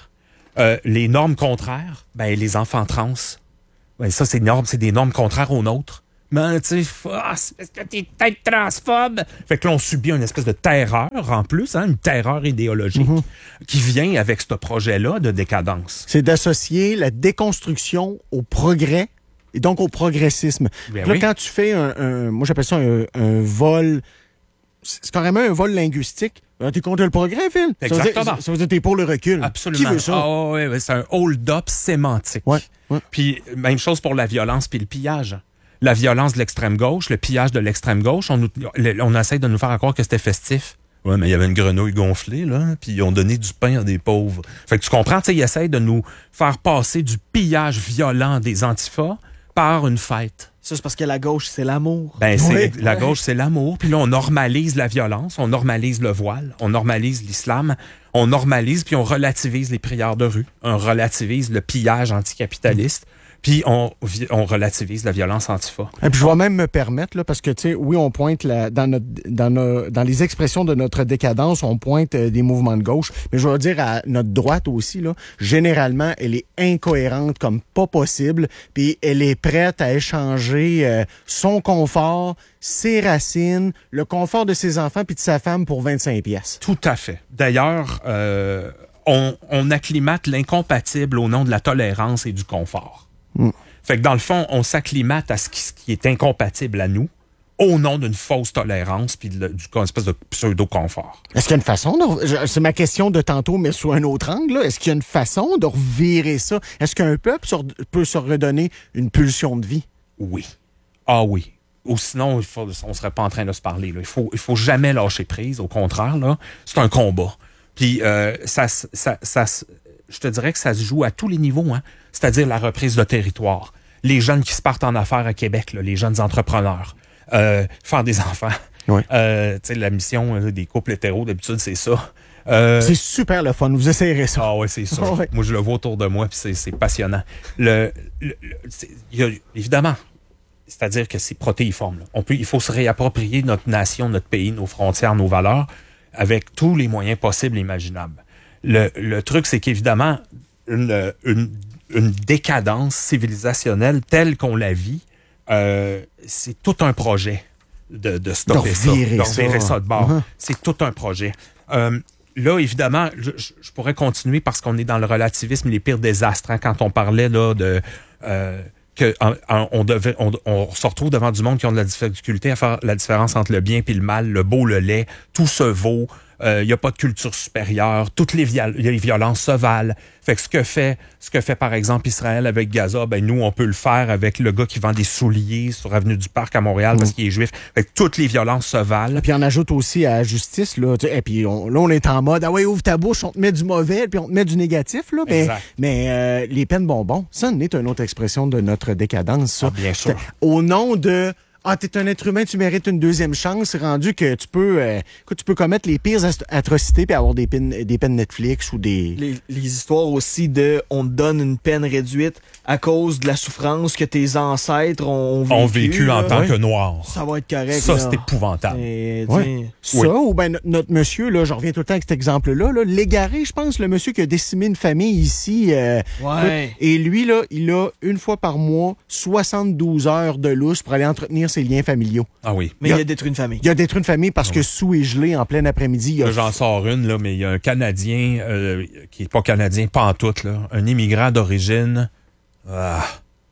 Euh, les normes contraires, ben les enfants trans, ben ça c'est normes, c'est des normes contraires aux nôtres. Mais tu sais, ah, c'est parce que t'es peut-être transphobe. Fait que là, on subit une espèce de terreur en plus, hein, une terreur idéologique mm-hmm. qui vient avec ce projet-là de décadence. C'est d'associer la déconstruction au progrès et donc au progressisme. Ben là, oui. quand tu fais un, un moi j'appelle ça un, un vol, c'est carrément un vol linguistique. Alors, t'es contre le progrès, Phil? Exactement. Ça veut dire, ça veut dire que t'es pour le recul. Absolument. Qui veut ça? Ah, oui, oui, c'est un hold-up sémantique. Ouais, ouais. Puis, même chose pour la violence puis le pillage. La violence de l'extrême gauche, le pillage de l'extrême gauche, on, nous, on essaie de nous faire croire que c'était festif. Oui, mais il y avait une grenouille gonflée, là, puis ils ont donné du pain à des pauvres. Fait que tu comprends, tu sais, ils essayent de nous faire passer du pillage violent des antifas par une fête. Ça, c'est parce que la gauche, c'est l'amour. Ben, c'est, ouais. la gauche, c'est l'amour. Puis là, on normalise la violence, on normalise le voile, on normalise l'islam, on normalise puis on relativise les prières de rue, on relativise le pillage anticapitaliste. Puis on, on relativise la violence antifa. Et puis je vais même me permettre, là, parce que, tu sais, oui, on pointe la, dans, notre, dans, nos, dans les expressions de notre décadence, on pointe euh, des mouvements de gauche. Mais je vais dire à notre droite aussi, là, généralement, elle est incohérente comme pas possible. Puis elle est prête à échanger euh, son confort, ses racines, le confort de ses enfants puis de sa femme pour vingt-cinq piastres. Tout à fait. D'ailleurs, euh, on, on acclimate l'incompatible au nom de la tolérance et du confort. Mm. Fait que dans le fond, on s'acclimate à ce qui, ce qui est incompatible à nous au nom d'une fausse tolérance puis d'une espèce de pseudo-confort. Est-ce qu'il y a une façon de... C'est ma question de tantôt, mais sous un autre angle. Là. Est-ce qu'il y a une façon de revirer ça? Est-ce qu'un peuple peut se redonner une pulsion de vie? Oui. Ah oui. Ou sinon, il faut, on serait pas en train de se parler. Là. Il faut, il faut jamais lâcher prise. Au contraire, là, c'est un combat. Puis euh, ça, ça, ça, ça je te dirais que ça se joue à tous les niveaux, hein? C'est-à-dire la reprise de territoire. Les jeunes qui se partent en affaires à Québec, là, les jeunes entrepreneurs, euh, faire des enfants. Oui. Euh, tu sais, la mission euh, des couples hétéros, d'habitude, c'est ça. Euh, c'est super le fun. Vous essayerez ça. Ah ouais, c'est ça. Oh, ouais. Moi, je le vois autour de moi, puis c'est, c'est passionnant. Le, le, le c'est, y a, évidemment, c'est-à-dire que c'est protéiforme. Là. On peut, il faut se réapproprier notre nation, notre pays, nos frontières, nos valeurs, avec tous les moyens possibles et imaginables. Le, le truc, c'est qu'évidemment, une, une, une décadence civilisationnelle telle qu'on la vit, euh, c'est tout un projet de, de stopper ça, de revirer ça de bord. Uh-huh. C'est tout un projet. Euh, là, évidemment, je, je pourrais continuer parce qu'on est dans le relativisme, les pires désastres. Hein, quand on parlait là de... Euh, que en, en, on, devait, on, on se retrouve devant du monde qui ont de la difficulté à faire la différence entre le bien et le mal, le beau, le laid, tout se vaut. Il euh, n'y a pas de culture supérieure, toutes les, viol- les violences se valent. Fait que ce que fait, ce que fait par exemple Israël avec Gaza, ben nous on peut le faire avec le gars qui vend des souliers sur Avenue du Parc à Montréal mmh. parce qu'il est juif. Fait que toutes les violences se valent. Et puis on ajoute aussi à la justice là, et puis on, là on est en mode ah ouais ouvre ta bouche, on te met du mauvais puis on te met du négatif là, mais exact. mais euh, les peines bonbons, ça n'est une autre expression de notre décadence ça. Ah, bien sûr. Au nom de ah, t'es un être humain, tu mérites une deuxième chance, rendu que tu peux euh, que tu peux commettre les pires atrocités puis avoir des peines, des peines Netflix ou des... Les, les histoires aussi de on te donne une peine réduite à cause de la souffrance que tes ancêtres ont vécu. Ont vécu là. en tant ouais. que noirs. Ça va être correct. Ça, là. c'est épouvantable. Et, ouais. Ça, oui. ou ben notre monsieur, là, je reviens tout le temps avec cet exemple-là, là, l'égaré, je pense, le monsieur qui a décimé une famille ici. Euh, ouais. Et lui, là, il a une fois par mois soixante-douze heures de lousse pour aller entretenir ses liens familiaux. Ah oui. Mais il a, il a détruit une famille. Il a détruit une famille parce ah que oui. sous et gelé en plein après-midi. Il a... Là, j'en sors une, là, mais il y a un Canadien euh, qui est pas Canadien, pas en tout, là, un immigrant d'origine. Ah,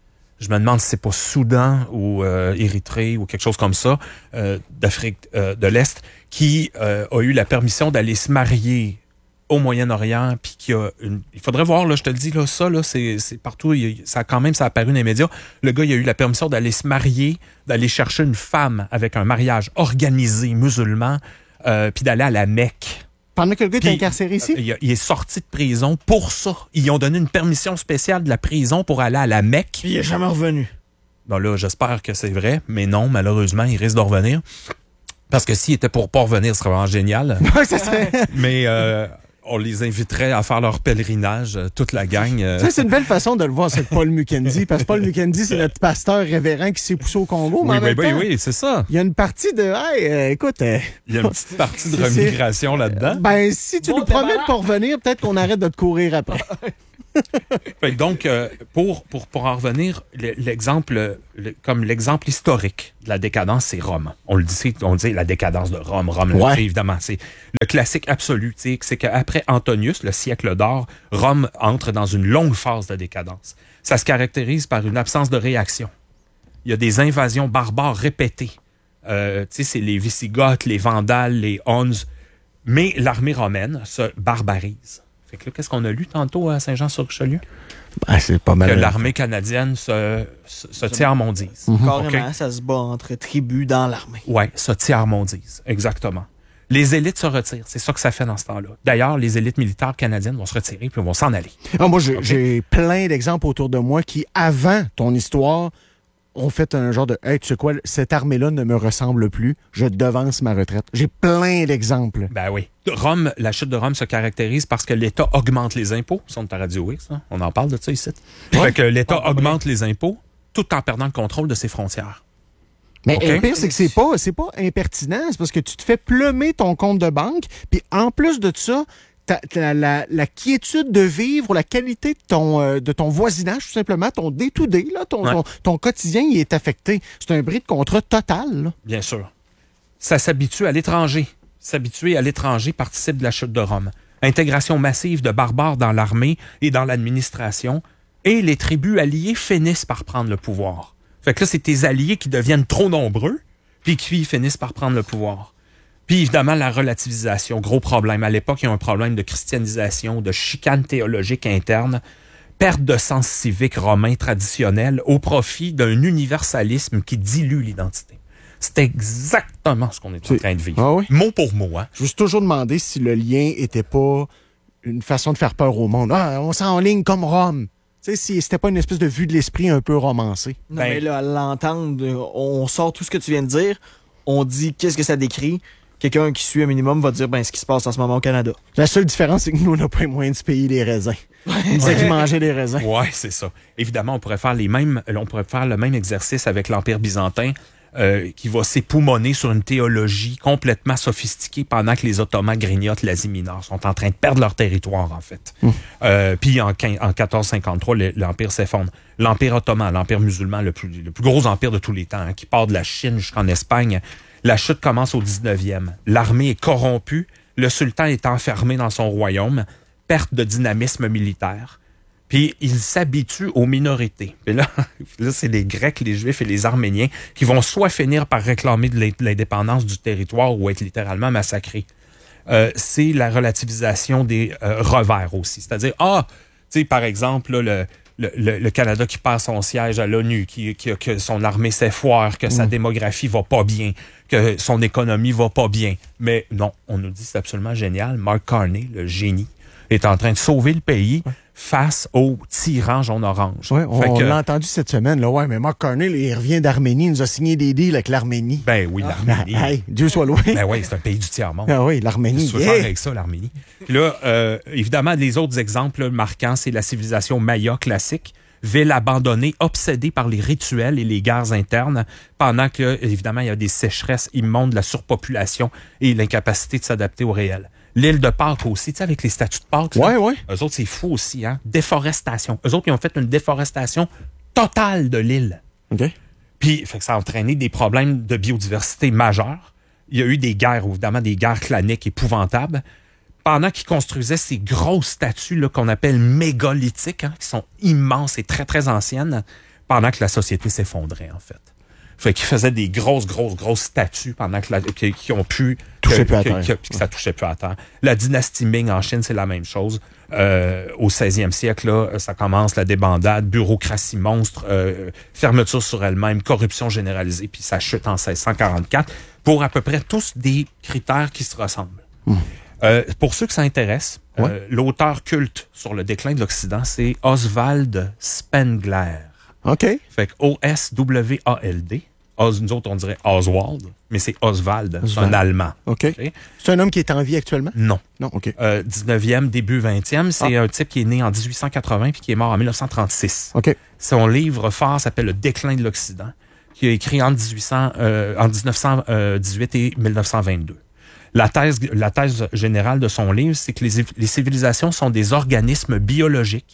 je me demande si c'est pas Soudan ou euh, Érythrée ou quelque chose comme ça, euh, d'Afrique euh, de l'Est, qui euh, a eu la permission d'aller se marier au Moyen-Orient, puis qui a une... Il faudrait voir, là, je te le dis, là, ça, là, c'est, c'est partout, il, ça quand même, ça a apparu dans les médias. Le gars, il a eu la permission d'aller se marier, d'aller chercher une femme avec un mariage organisé musulman, euh, puis d'aller à la Mecque. Pendant que le gars Puis, est incarcéré ici? Il, il est sorti de prison pour ça. Ils ont donné une permission spéciale de la prison pour aller à la Mecque. Puis il est jamais revenu. Bon là, j'espère que c'est vrai, mais non, malheureusement, il risque de revenir. Parce que s'il était pour pas revenir, ce serait vraiment génial. ça serait... mais euh, on les inviterait à faire leur pèlerinage, toute la gang. Euh... Ça, c'est une belle façon de le voir, c'est Paul Mukendi. Parce que Paul Mukendi, c'est notre pasteur révérend qui s'est poussé au Congo. Mais oui, en même oui, temps, oui, oui, c'est ça. Il y a une partie de... Hey, euh, écoute... Euh, il y a une petite partie de c'est, remigration là-dedans. Ben, si tu bon nous promets de pas revenir, peut-être qu'on arrête de te courir après. Fait que donc, euh, pour, pour, pour en revenir, l'exemple, le, comme l'exemple historique de la décadence, c'est Rome. On le dit, on dit la décadence de Rome. Rome, Ouais. là, évidemment, c'est le classique absolu. C'est qu'après Antonius, le siècle d'or, Rome entre dans une longue phase de décadence. Ça se caractérise par une absence de réaction. Il y a des invasions barbares répétées. Euh, tu sais, c'est les Visigoths, les Vandales, les Huns. Mais l'armée romaine se barbarise. Fait que là, qu'est-ce qu'on a lu tantôt à Saint-Jean-sur-Richelieu? Ben, c'est pas mal. Que l'armée canadienne se, se, se tiers-mondise. Mm-hmm. Carrément, OK? ça se bat entre tribus dans l'armée. Ouais, se tiers-mondise, exactement. Les élites se retirent, c'est ça que ça fait dans ce temps-là. D'ailleurs, les élites militaires canadiennes vont se retirer puis vont s'en aller. Ah, moi, j'ai OK. j'ai plein d'exemples autour de moi qui, avant ton histoire, ont fait un genre de « Hey, tu sais quoi, cette armée-là ne me ressemble plus, je devance ma retraite. » J'ai plein d'exemples. Ben oui. Rome, la chute de Rome se caractérise parce que l'État augmente les impôts. Ça, on est à Radio X, hein? On en parle de ça ici. Fait que l'État augmente les impôts tout en perdant le contrôle de ses frontières. Mais OK. le pire, c'est que c'est pas, c'est pas impertinent. C'est parce que tu te fais plumer ton compte de banque, puis en plus de ça, ta- ta- la, la quiétude de vivre, la qualité de ton, euh, de ton voisinage, tout simplement, ton day-to-day, là, ton, Ouais. ton, ton quotidien, il est affecté. C'est un bris de contrat total. Là. Bien sûr. Ça s'habitue à l'étranger. S'habituer à l'étranger participe de la chute de Rome. Intégration massive de barbares dans l'armée et dans l'administration, et les tribus alliées finissent par prendre le pouvoir. Fait que là, c'est tes alliés qui deviennent trop nombreux, puis qui finissent par prendre le pouvoir. Puis évidemment, la relativisation, gros problème. À l'époque, il y a un problème de christianisation, de chicane théologique interne, perte de sens civique romain traditionnel au profit d'un universalisme qui dilue l'identité. C'est exactement ce qu'on est en C'est- train de vivre. Ah oui? Mot pour mot, hein? Je me suis toujours demandé si le lien était pas une façon de faire peur au monde. Ah, on s'enligne comme Rome. Tu sais, si c'était pas une espèce de vue de l'esprit un peu romancée. Non, Ben- mais là, à l'entendre, euh, on sort tout ce que tu viens de dire, on dit qu'est-ce que ça décrit. Quelqu'un qui suit un minimum va dire ben ce qui se passe en ce moment au Canada. La seule différence, c'est que nous, on n'a pas les moyens de se payer des raisins. On disait qu'ils mangeaient des raisins. Ouais, c'est ça. Évidemment, on pourrait faire les mêmes, on pourrait faire le même exercice avec l'Empire byzantin, euh, qui va s'époumoner sur une théologie complètement sophistiquée pendant que les Ottomans grignotent l'Asie mineure, sont en train de perdre leur territoire, en fait. Mmh. Euh, puis en, quin- en quatorze cinquante-trois, le- l'Empire s'effondre. L'Empire ottoman, l'Empire musulman, le plus, le plus gros empire de tous les temps, hein, qui part de la Chine jusqu'en Espagne, la chute commence au dix-neuvième. L'armée est corrompue, le sultan est enfermé dans son royaume, perte de dynamisme militaire. Puis il s'habitue aux minorités. Puis là, là c'est les Grecs, les Juifs et les Arméniens qui vont soit finir par réclamer de l'indépendance du territoire ou être littéralement massacrés. Euh, c'est la relativisation des euh, revers aussi. C'est-à-dire, ah, tu sais, par exemple, là, le, le, le, le Canada qui perd son siège à l'ONU, qui, qui, que son armée s'effoire, que sa démographie va pas bien, que son économie va pas bien. Mais non, on nous dit c'est absolument génial. Mark Carney, le génie, est en train de sauver le pays face aux tyrans jaune-orange. Ouais, on Fait que- l'a entendu cette semaine. Là. Ouais, mais Mark Carney, là, il revient d'Arménie. Il nous a signé des deals avec l'Arménie. Ben oui, Ah, l'Arménie. hey, Dieu soit loué. Ben oui, c'est un pays du tiers-monde. Ah oui, Qu'est-ce l'Arménie. que tu veux Yeah. faire avec ça, l'Arménie? Puis là, euh, évidemment, les autres exemples là, marquants, c'est la civilisation maya classique, ville abandonnée, obsédée par les rituels et les guerres internes, pendant que, évidemment, il y a des sécheresses immondes, la surpopulation et l'incapacité de s'adapter au réel. L'île de Pâques aussi, tu sais, avec les statues de Pâques. là, Ouais, ouais. eux autres, c'est fou aussi, hein? Déforestation. Eux autres, ils ont fait une déforestation totale de l'île. OK. Puis, fait que ça a entraîné des problèmes de biodiversité majeurs. Il y a eu des guerres, évidemment, des guerres claniques épouvantables. Pendant qu'ils construisaient ces grosses statues là, qu'on appelle mégalithiques, hein, qui sont immenses et très, très anciennes, pendant que la société s'effondrait, en fait. Fait qu'ils faisaient des grosses, grosses, grosses statues pendant que la, qui, qui ont pu... Toucher que, plus à que- terre. que- que ça touchait plus à terre. La dynastie Ming en Chine, c'est la même chose. Euh, au seizième siècle, là, ça commence la débandade, bureaucratie monstre, euh, fermeture sur elle-même, corruption généralisée, puis ça chute en seize cent quarante-quatre, pour à peu près tous des critères qui se ressemblent. Euh, pour ceux que ça intéresse, Ouais. euh, l'auteur culte sur le déclin de l'Occident, c'est Oswald Spengler. OK. Fait que O S W A L D. Os, nous autres, on dirait Oswald, mais c'est Oswald. C'est Oswald. un Allemand. OK. OK? C'est un homme qui est en vie actuellement? Non. Non, OK. Euh, dix-neuvième, début vingtième. C'est Ah. un type qui est né en dix-huit cent quatre-vingts puis qui est mort en mille neuf cent trente-six. OK. Son livre phare s'appelle Le déclin de l'Occident, qui a écrit entre, dix-huit cents, euh, en dix-neuf cent dix-huit et mille neuf cent vingt-deux. La thèse, la thèse générale de son livre, c'est que les, les civilisations sont des organismes biologiques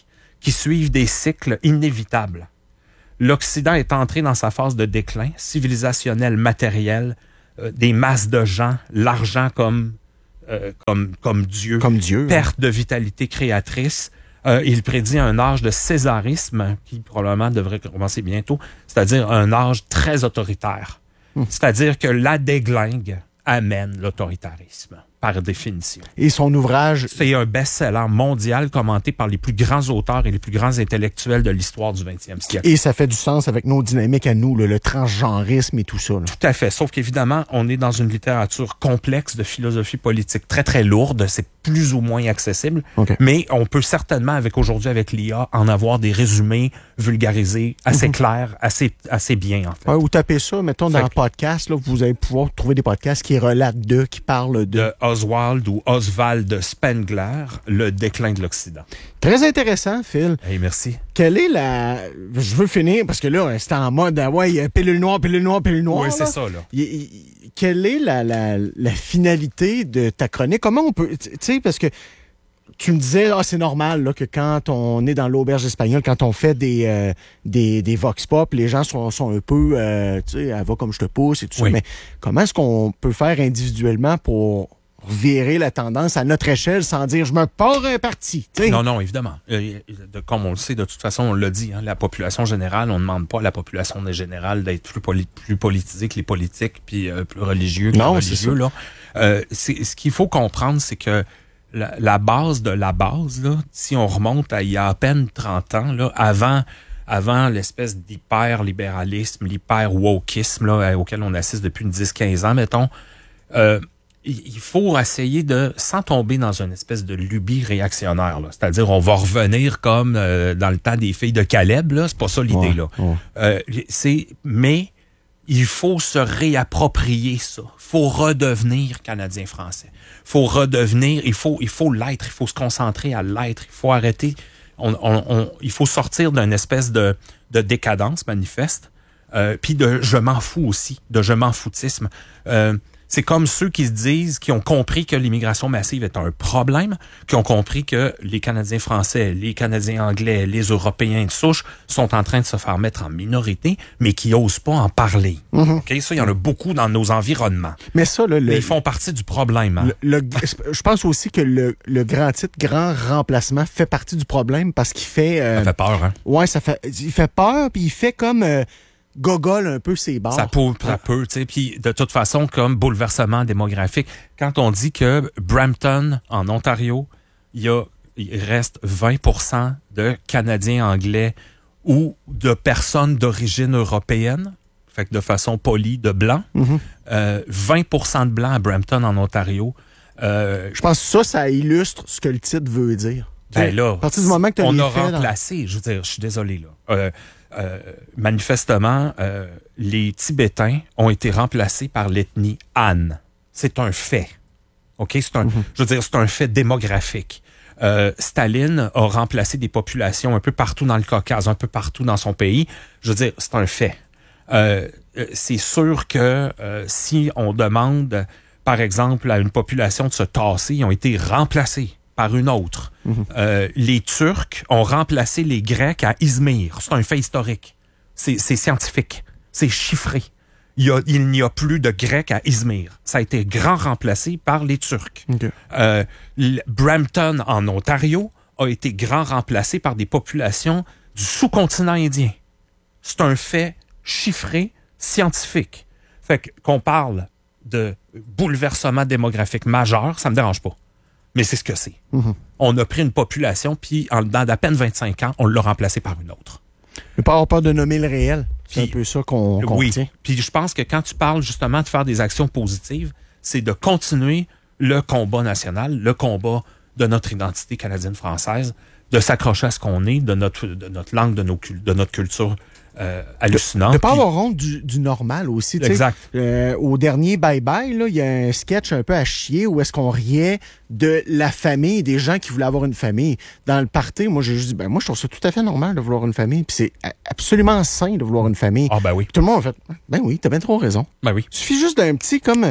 qui suivent des cycles inévitables. L'Occident est entré dans sa phase de déclin civilisationnel, matériel, euh, des masses de gens, l'argent comme, euh, comme, comme Dieu, Comme Dieu. perte de vitalité créatrice. Euh, il prédit un âge de césarisme qui probablement devrait commencer bientôt, c'est-à-dire un âge très autoritaire. Hmm. C'est-à-dire que la déglingue amène l'autoritarisme, par définition. Et son ouvrage... C'est un best-seller mondial commenté par les plus grands auteurs et les plus grands intellectuels de l'histoire du vingtième siècle. Et ça fait du sens avec nos dynamiques à nous, là, le transgenrisme et tout ça. Là. Tout à fait. Sauf qu'évidemment, on est dans une littérature complexe de philosophie politique, très, très lourde. C'est plus ou moins accessible. Okay. Mais on peut certainement, avec aujourd'hui, avec l'I A, en avoir des résumés vulgarisés, assez mm-hmm. clairs, assez, assez bien, en fait. Ouais, ou tapez ça, mettons, dans fait un podcast, là, vous allez pouvoir trouver des podcasts qui relatent d'eux, qui parlent de... de Oswald ou Oswald Spengler, Le déclin de l'Occident. Très intéressant, Phil. Hey, merci. Quelle est la... Je veux finir, parce que là, c'est en mode, ah ouais, pilule noire, pilule noire, pilule noire. Oui, c'est là. ça, là. Y, y, quelle est la, la, la finalité de ta chronique? Comment on peut... Tu sais, parce que tu me disais, ah, c'est normal là, que quand on est dans l'auberge espagnole, quand on fait des, euh, des, des vox pop, les gens sont, sont un peu, euh, tu sais, elle va comme je te pousse et tout oui. ça. Mais comment est-ce qu'on peut faire individuellement pour virer la tendance à notre échelle sans dire je me pars un parti? T'sais? Non, non, évidemment. Euh, de, comme on le sait, de toute façon, on l'a dit, hein, la population générale, on ne demande pas à la population générale d'être plus, poli- plus politisée que les politiques, puis euh, plus religieux que non, les religieux. Là. Euh, c'est, ce qu'il faut comprendre, c'est que la, la base de la base, là, si on remonte à il y a à peine trente ans, là, avant... avant l'espèce d'hyper-libéralisme, l'hyper-wokisme là, auquel on assiste depuis une dix à quinze ans, mettons, euh, il faut essayer de, sans tomber dans une espèce de lubie réactionnaire, là. C'est-à-dire on va revenir comme euh, dans le temps des filles de Caleb, là. C'est pas ça l'idée, ouais, là. Ouais. Euh, c'est, mais il faut se réapproprier ça. Il faut redevenir Canadien-Français. Il faut redevenir, il faut, il faut l'être, il faut se concentrer à l'être, il faut arrêter... On, on, on, il faut sortir d'une espèce de, de décadence manifeste, euh, puis de je m'en fous aussi, de je m'en foutisme. Euh, c'est comme ceux qui se disent, qui ont compris que l'immigration massive est un problème, qui ont compris que les Canadiens français, les Canadiens anglais, les Européens de souche sont en train de se faire mettre en minorité, mais qui n'osent pas en parler. Mm-hmm. Okay? Ça, il y en a beaucoup dans nos environnements. Mais ça, là, le, mais ils font partie du problème. Hein? Le, le, je pense aussi que le, le grand titre, grand remplacement, fait partie du problème parce qu'il fait... Euh, ça fait peur, hein? Ouais, ça fait, il fait peur, puis il fait comme... Euh, gogole un peu ses barres. Ça peut, ça peut, tu sais. Puis de toute façon, comme bouleversement démographique, quand on dit que Brampton, en Ontario, il y a, il reste vingt pour cent de Canadiens anglais ou de personnes d'origine européenne, fait que de façon polie, de blancs, mm-hmm. euh, vingt pour cent de blancs à Brampton, en Ontario. Euh, Je pense que ça, ça illustre ce que le titre veut dire. Ben là, à partir du moment que tu as on les a faits remplacé, dans... je veux dire, je suis désolé, là. Euh, Euh, manifestement, euh, les Tibétains ont été remplacés par l'ethnie Han. C'est un fait. OK? C'est un, mm-hmm. je veux dire, c'est un fait démographique. Euh, Staline a remplacé des populations un peu partout dans le Caucase, un peu partout dans son pays. Je veux dire, c'est un fait. Euh, c'est sûr que euh, si on demande, par exemple, à une population de se tasser, ils ont été remplacés par une autre. Mm-hmm. Euh, les Turcs ont remplacé les Grecs à Izmir. C'est un fait historique. C'est, c'est scientifique. C'est chiffré. Il, y a, il n'y a plus de Grecs à Izmir. Ça a été grand remplacé par les Turcs. Okay. Euh, Brampton, en Ontario, a été grand remplacé par des populations du sous-continent indien. C'est un fait chiffré, scientifique. Fait qu'on parle de bouleversement démographique majeur, ça me dérange pas. Mais c'est ce que c'est. Mm-hmm. On a pris une population, puis en dedans d'à peine vingt-cinq ans, on l'a remplacée par une autre. Ne pas avoir peur de nommer le réel. C'est puis, un peu ça qu'on, qu'on oui. retient. Puis je pense que quand tu parles justement de faire des actions positives, c'est de continuer le combat national, le combat de notre identité canadienne-française, de s'accrocher à ce qu'on est, de notre, de notre langue, de, nos, de notre culture euh, hallucinante. De ne pas puis... avoir honte du, du normal aussi. Exact. Euh, au dernier Bye Bye, il y a un sketch un peu à chier où est-ce qu'on riait de la famille, des gens qui voulaient avoir une famille. Dans le party, moi, j'ai juste dit, ben moi, je trouve ça tout à fait normal de vouloir une famille. Puis c'est absolument sain de vouloir une famille. Ah, ben oui. Puis tout le monde a fait, ben oui, t'as bien trop raison. Ben oui. Il suffit juste d'un petit comme... Euh,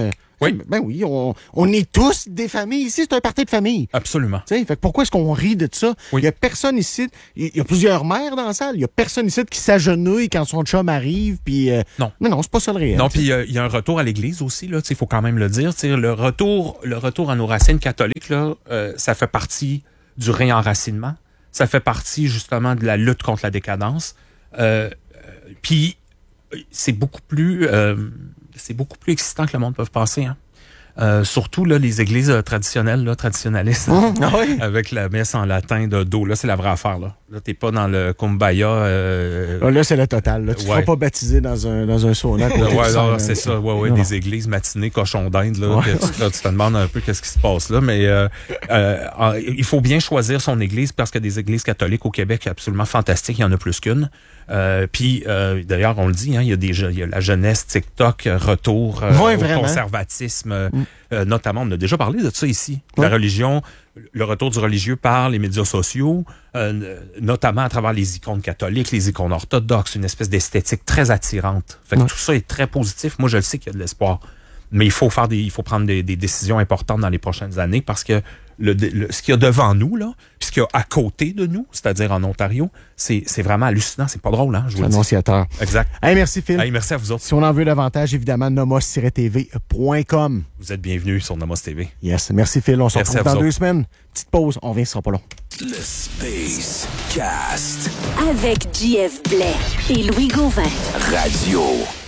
Oui. Ben oui, on, on est tous des familles. Ici, c'est un party de famille. Absolument. T'sais, fait que pourquoi est-ce qu'on rit de ça? Il Oui. y a personne ici. Il y a plusieurs mères dans la salle. Il y a personne ici qui s'agenouille quand son chum arrive. Puis euh, Non. Mais non, c'est pas ça le réel. Non, puis il y a un retour à l'Église aussi, là. Il faut quand même le dire. T'sais, le retour, le retour à nos racines catholiques, là, euh, ça fait partie du réenracinement. Ça fait partie, justement, de la lutte contre la décadence. Euh, euh, puis c'est beaucoup plus euh, c'est beaucoup plus excitant que le monde peut penser, hein. Euh, surtout là, les églises euh, traditionnelles, là, traditionnalistes, Mmh, ah oui. avec la messe en latin de dos. Là, c'est la vraie affaire. Là, là t'es pas dans le kumbaya. Euh... Ah, là, c'est le total. Là. Tu ne Ouais. seras pas baptisé dans un, dans un sauna. Ouais, ouais, non, c'est ça. Ouais, ouais, non, des non. églises matinées, cochon d'Inde. Là, Ouais. que tu, là, tu te demandes un peu qu'est-ce qui se passe là. Mais euh, euh, il faut bien choisir son église parce que des églises catholiques au Québec absolument fantastiques. Il y en a plus qu'une. Euh, Puis, euh, d'ailleurs, on le dit, hein, il y a des il y a la jeunesse TikTok, retour euh, Ouais, au vraiment. conservatisme, euh, Mm. euh, notamment. On a déjà parlé de ça ici. La Ouais. religion, le retour du religieux par les médias sociaux, euh, notamment à travers les icônes catholiques, les icônes orthodoxes, une espèce d'esthétique très attirante. Fait que Ouais. tout ça est très positif. Moi, je le sais qu'il y a de l'espoir. Mais il faut faire des, il faut prendre des, des décisions importantes dans les prochaines années parce que le, le- ce qu'il y a devant nous, là, puis ce qu'il y a à côté de nous, c'est-à-dire en Ontario, c'est, c'est vraiment hallucinant. C'est pas drôle, hein, je vous C'est le dis. annonciateur. Exact. Hey, merci, Phil. Hey, merci à vous autres. Si on en veut davantage, évidemment, nomos tiret t v point com. Vous êtes bienvenus sur Nomos T V. Yes. Merci, Phil. On se Merci retrouve à dans vous deux semaines. Petite pause. On vient, ce sera pas long. Le Space Cast. Avec J F Blais et Louis Gauvin. Radio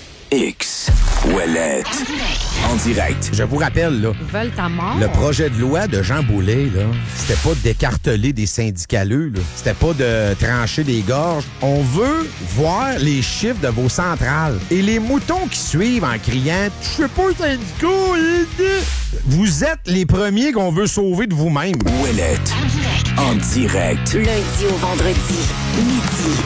X. Ouellette. En direct. Je vous rappelle, là, Veulent ta mort? le projet de loi de Jean Boulet, là, c'était pas de d'écarteler des syndicaleux, là. C'était pas de trancher des gorges. On veut voir les chiffres de vos centrales. Et les moutons qui suivent en criant « Je sais pas, syndicats! » Vous êtes les premiers qu'on veut sauver de vous-même. Ouellette. En direct. Lundi au vendredi, midi.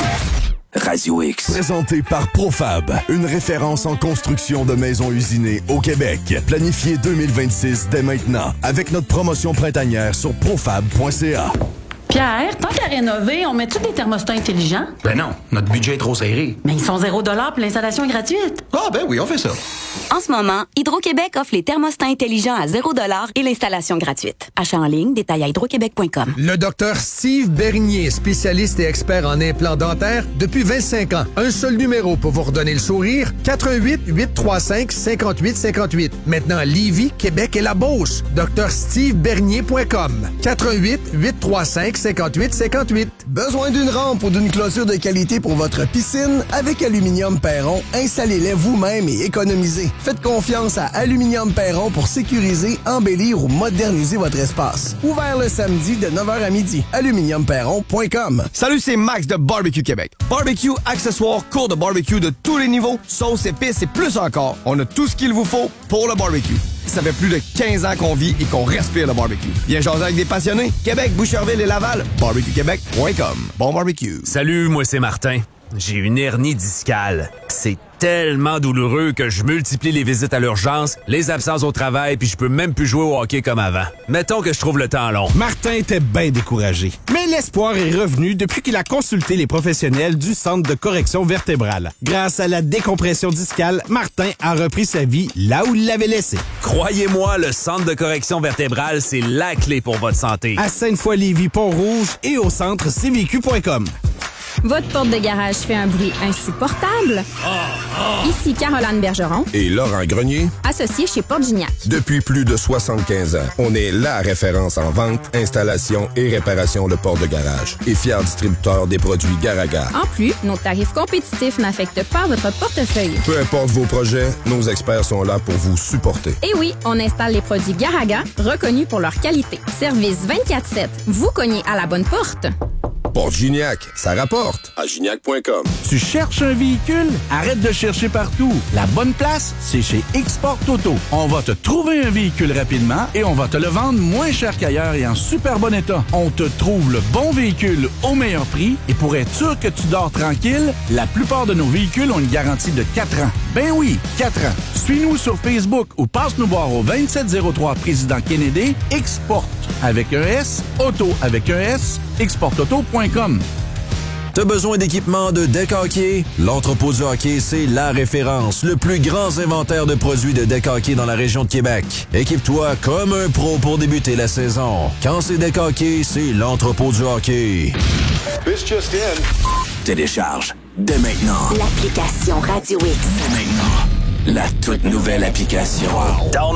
Radio X. Présenté par Profab, une référence en construction de maisons usinées au Québec. Planifié deux mille vingt-six dès maintenant avec notre promotion printanière sur profab point c a. Pierre, tant qu'à rénover, on met-tu des thermostats intelligents? Ben non, notre budget est trop serré. Mais ils sont zéro dollar puis l'installation est gratuite. Ah ben oui, on fait ça. En ce moment, Hydro-Québec offre les thermostats intelligents à zéro dollar et l'installation gratuite. Achat en ligne, détail à hydro-québec point com. Le docteur Steve Bernier, spécialiste et expert en implants dentaires depuis vingt-cinq ans. Un seul numéro pour vous redonner le sourire, quatre un huit, huit trois cinq, cinq huit cinq huit. Maintenant à Lévis, Québec et la Beauce. docteur steve bernier point com. quatre un huit, huit trois cinq, cinq huit cinq huit. Besoin d'une rampe ou d'une clôture de qualité pour votre piscine? Avec Aluminium Perron, installez-les vous-même et économisez. Faites confiance à Aluminium Perron pour sécuriser, embellir ou moderniser votre espace. Ouvert le samedi de neuf heures à midi. aluminium perron point com. Salut, c'est Max de Barbecue Québec. Barbecue, accessoires, cours de barbecue de tous les niveaux, sauces, épices et plus encore. On a tout ce qu'il vous faut pour le barbecue. Ça fait plus de quinze ans qu'on vit et qu'on respire le barbecue. Viens jaser avec des passionnés. Québec, Boucherville et Laval. barbecue québec point com. Bon barbecue. Salut, moi c'est Martin. J'ai une hernie discale. C'est tellement douloureux que je multiplie les visites à l'urgence, les absences au travail, puis je peux même plus jouer au hockey comme avant. Mettons que je trouve le temps long. Martin était bien découragé. Mais l'espoir est revenu depuis qu'il a consulté les professionnels du Centre de correction vertébrale. Grâce à la décompression discale, Martin a repris sa vie là où il l'avait laissé. Croyez-moi, le Centre de correction vertébrale, c'est la clé pour votre santé. À Sainte-Foy-Lévis, Pont-Rouge et au centre c v q point com. Votre porte de garage fait un bruit insupportable? Ici Caroline Bergeron, et Laurent Grenier, associé chez Porte Gignac. Depuis plus de soixante-quinze ans, on est la référence en vente, installation et réparation de portes de garage et fier distributeur des produits Garaga. En plus, nos tarifs compétitifs n'affectent pas votre portefeuille. Peu importe vos projets, nos experts sont là pour vous supporter. Et oui, on installe les produits Garaga, reconnus pour leur qualité. Service vingt-quatre sept. Vous cognez à la bonne porte. Porte Gignac, ça rapporte à gignac point com. Tu cherches un véhicule? Arrête de chercher partout. La bonne place, c'est chez Export Auto. On va te trouver un véhicule rapidement et on va te le vendre moins cher qu'ailleurs et en super bon état. On te trouve le bon véhicule au meilleur prix et pour être sûr que tu dors tranquille, la plupart de nos véhicules ont une garantie de quatre ans. Ben oui, quatre ans. Suis-nous sur Facebook ou passe nous voir au vingt-sept zéro trois Président Kennedy. Export avec un S, Auto avec un S, export auto point com. T'as besoin d'équipement de deck hockey? L'entrepôt du hockey, c'est la référence. Le plus grand inventaire de produits de deck hockey dans la région de Québec. Équipe-toi comme un pro pour débuter la saison. Quand c'est deck hockey, c'est l'entrepôt du hockey. This just in. Télécharge dès maintenant l'application Radio X. Dès maintenant. La toute nouvelle application. Download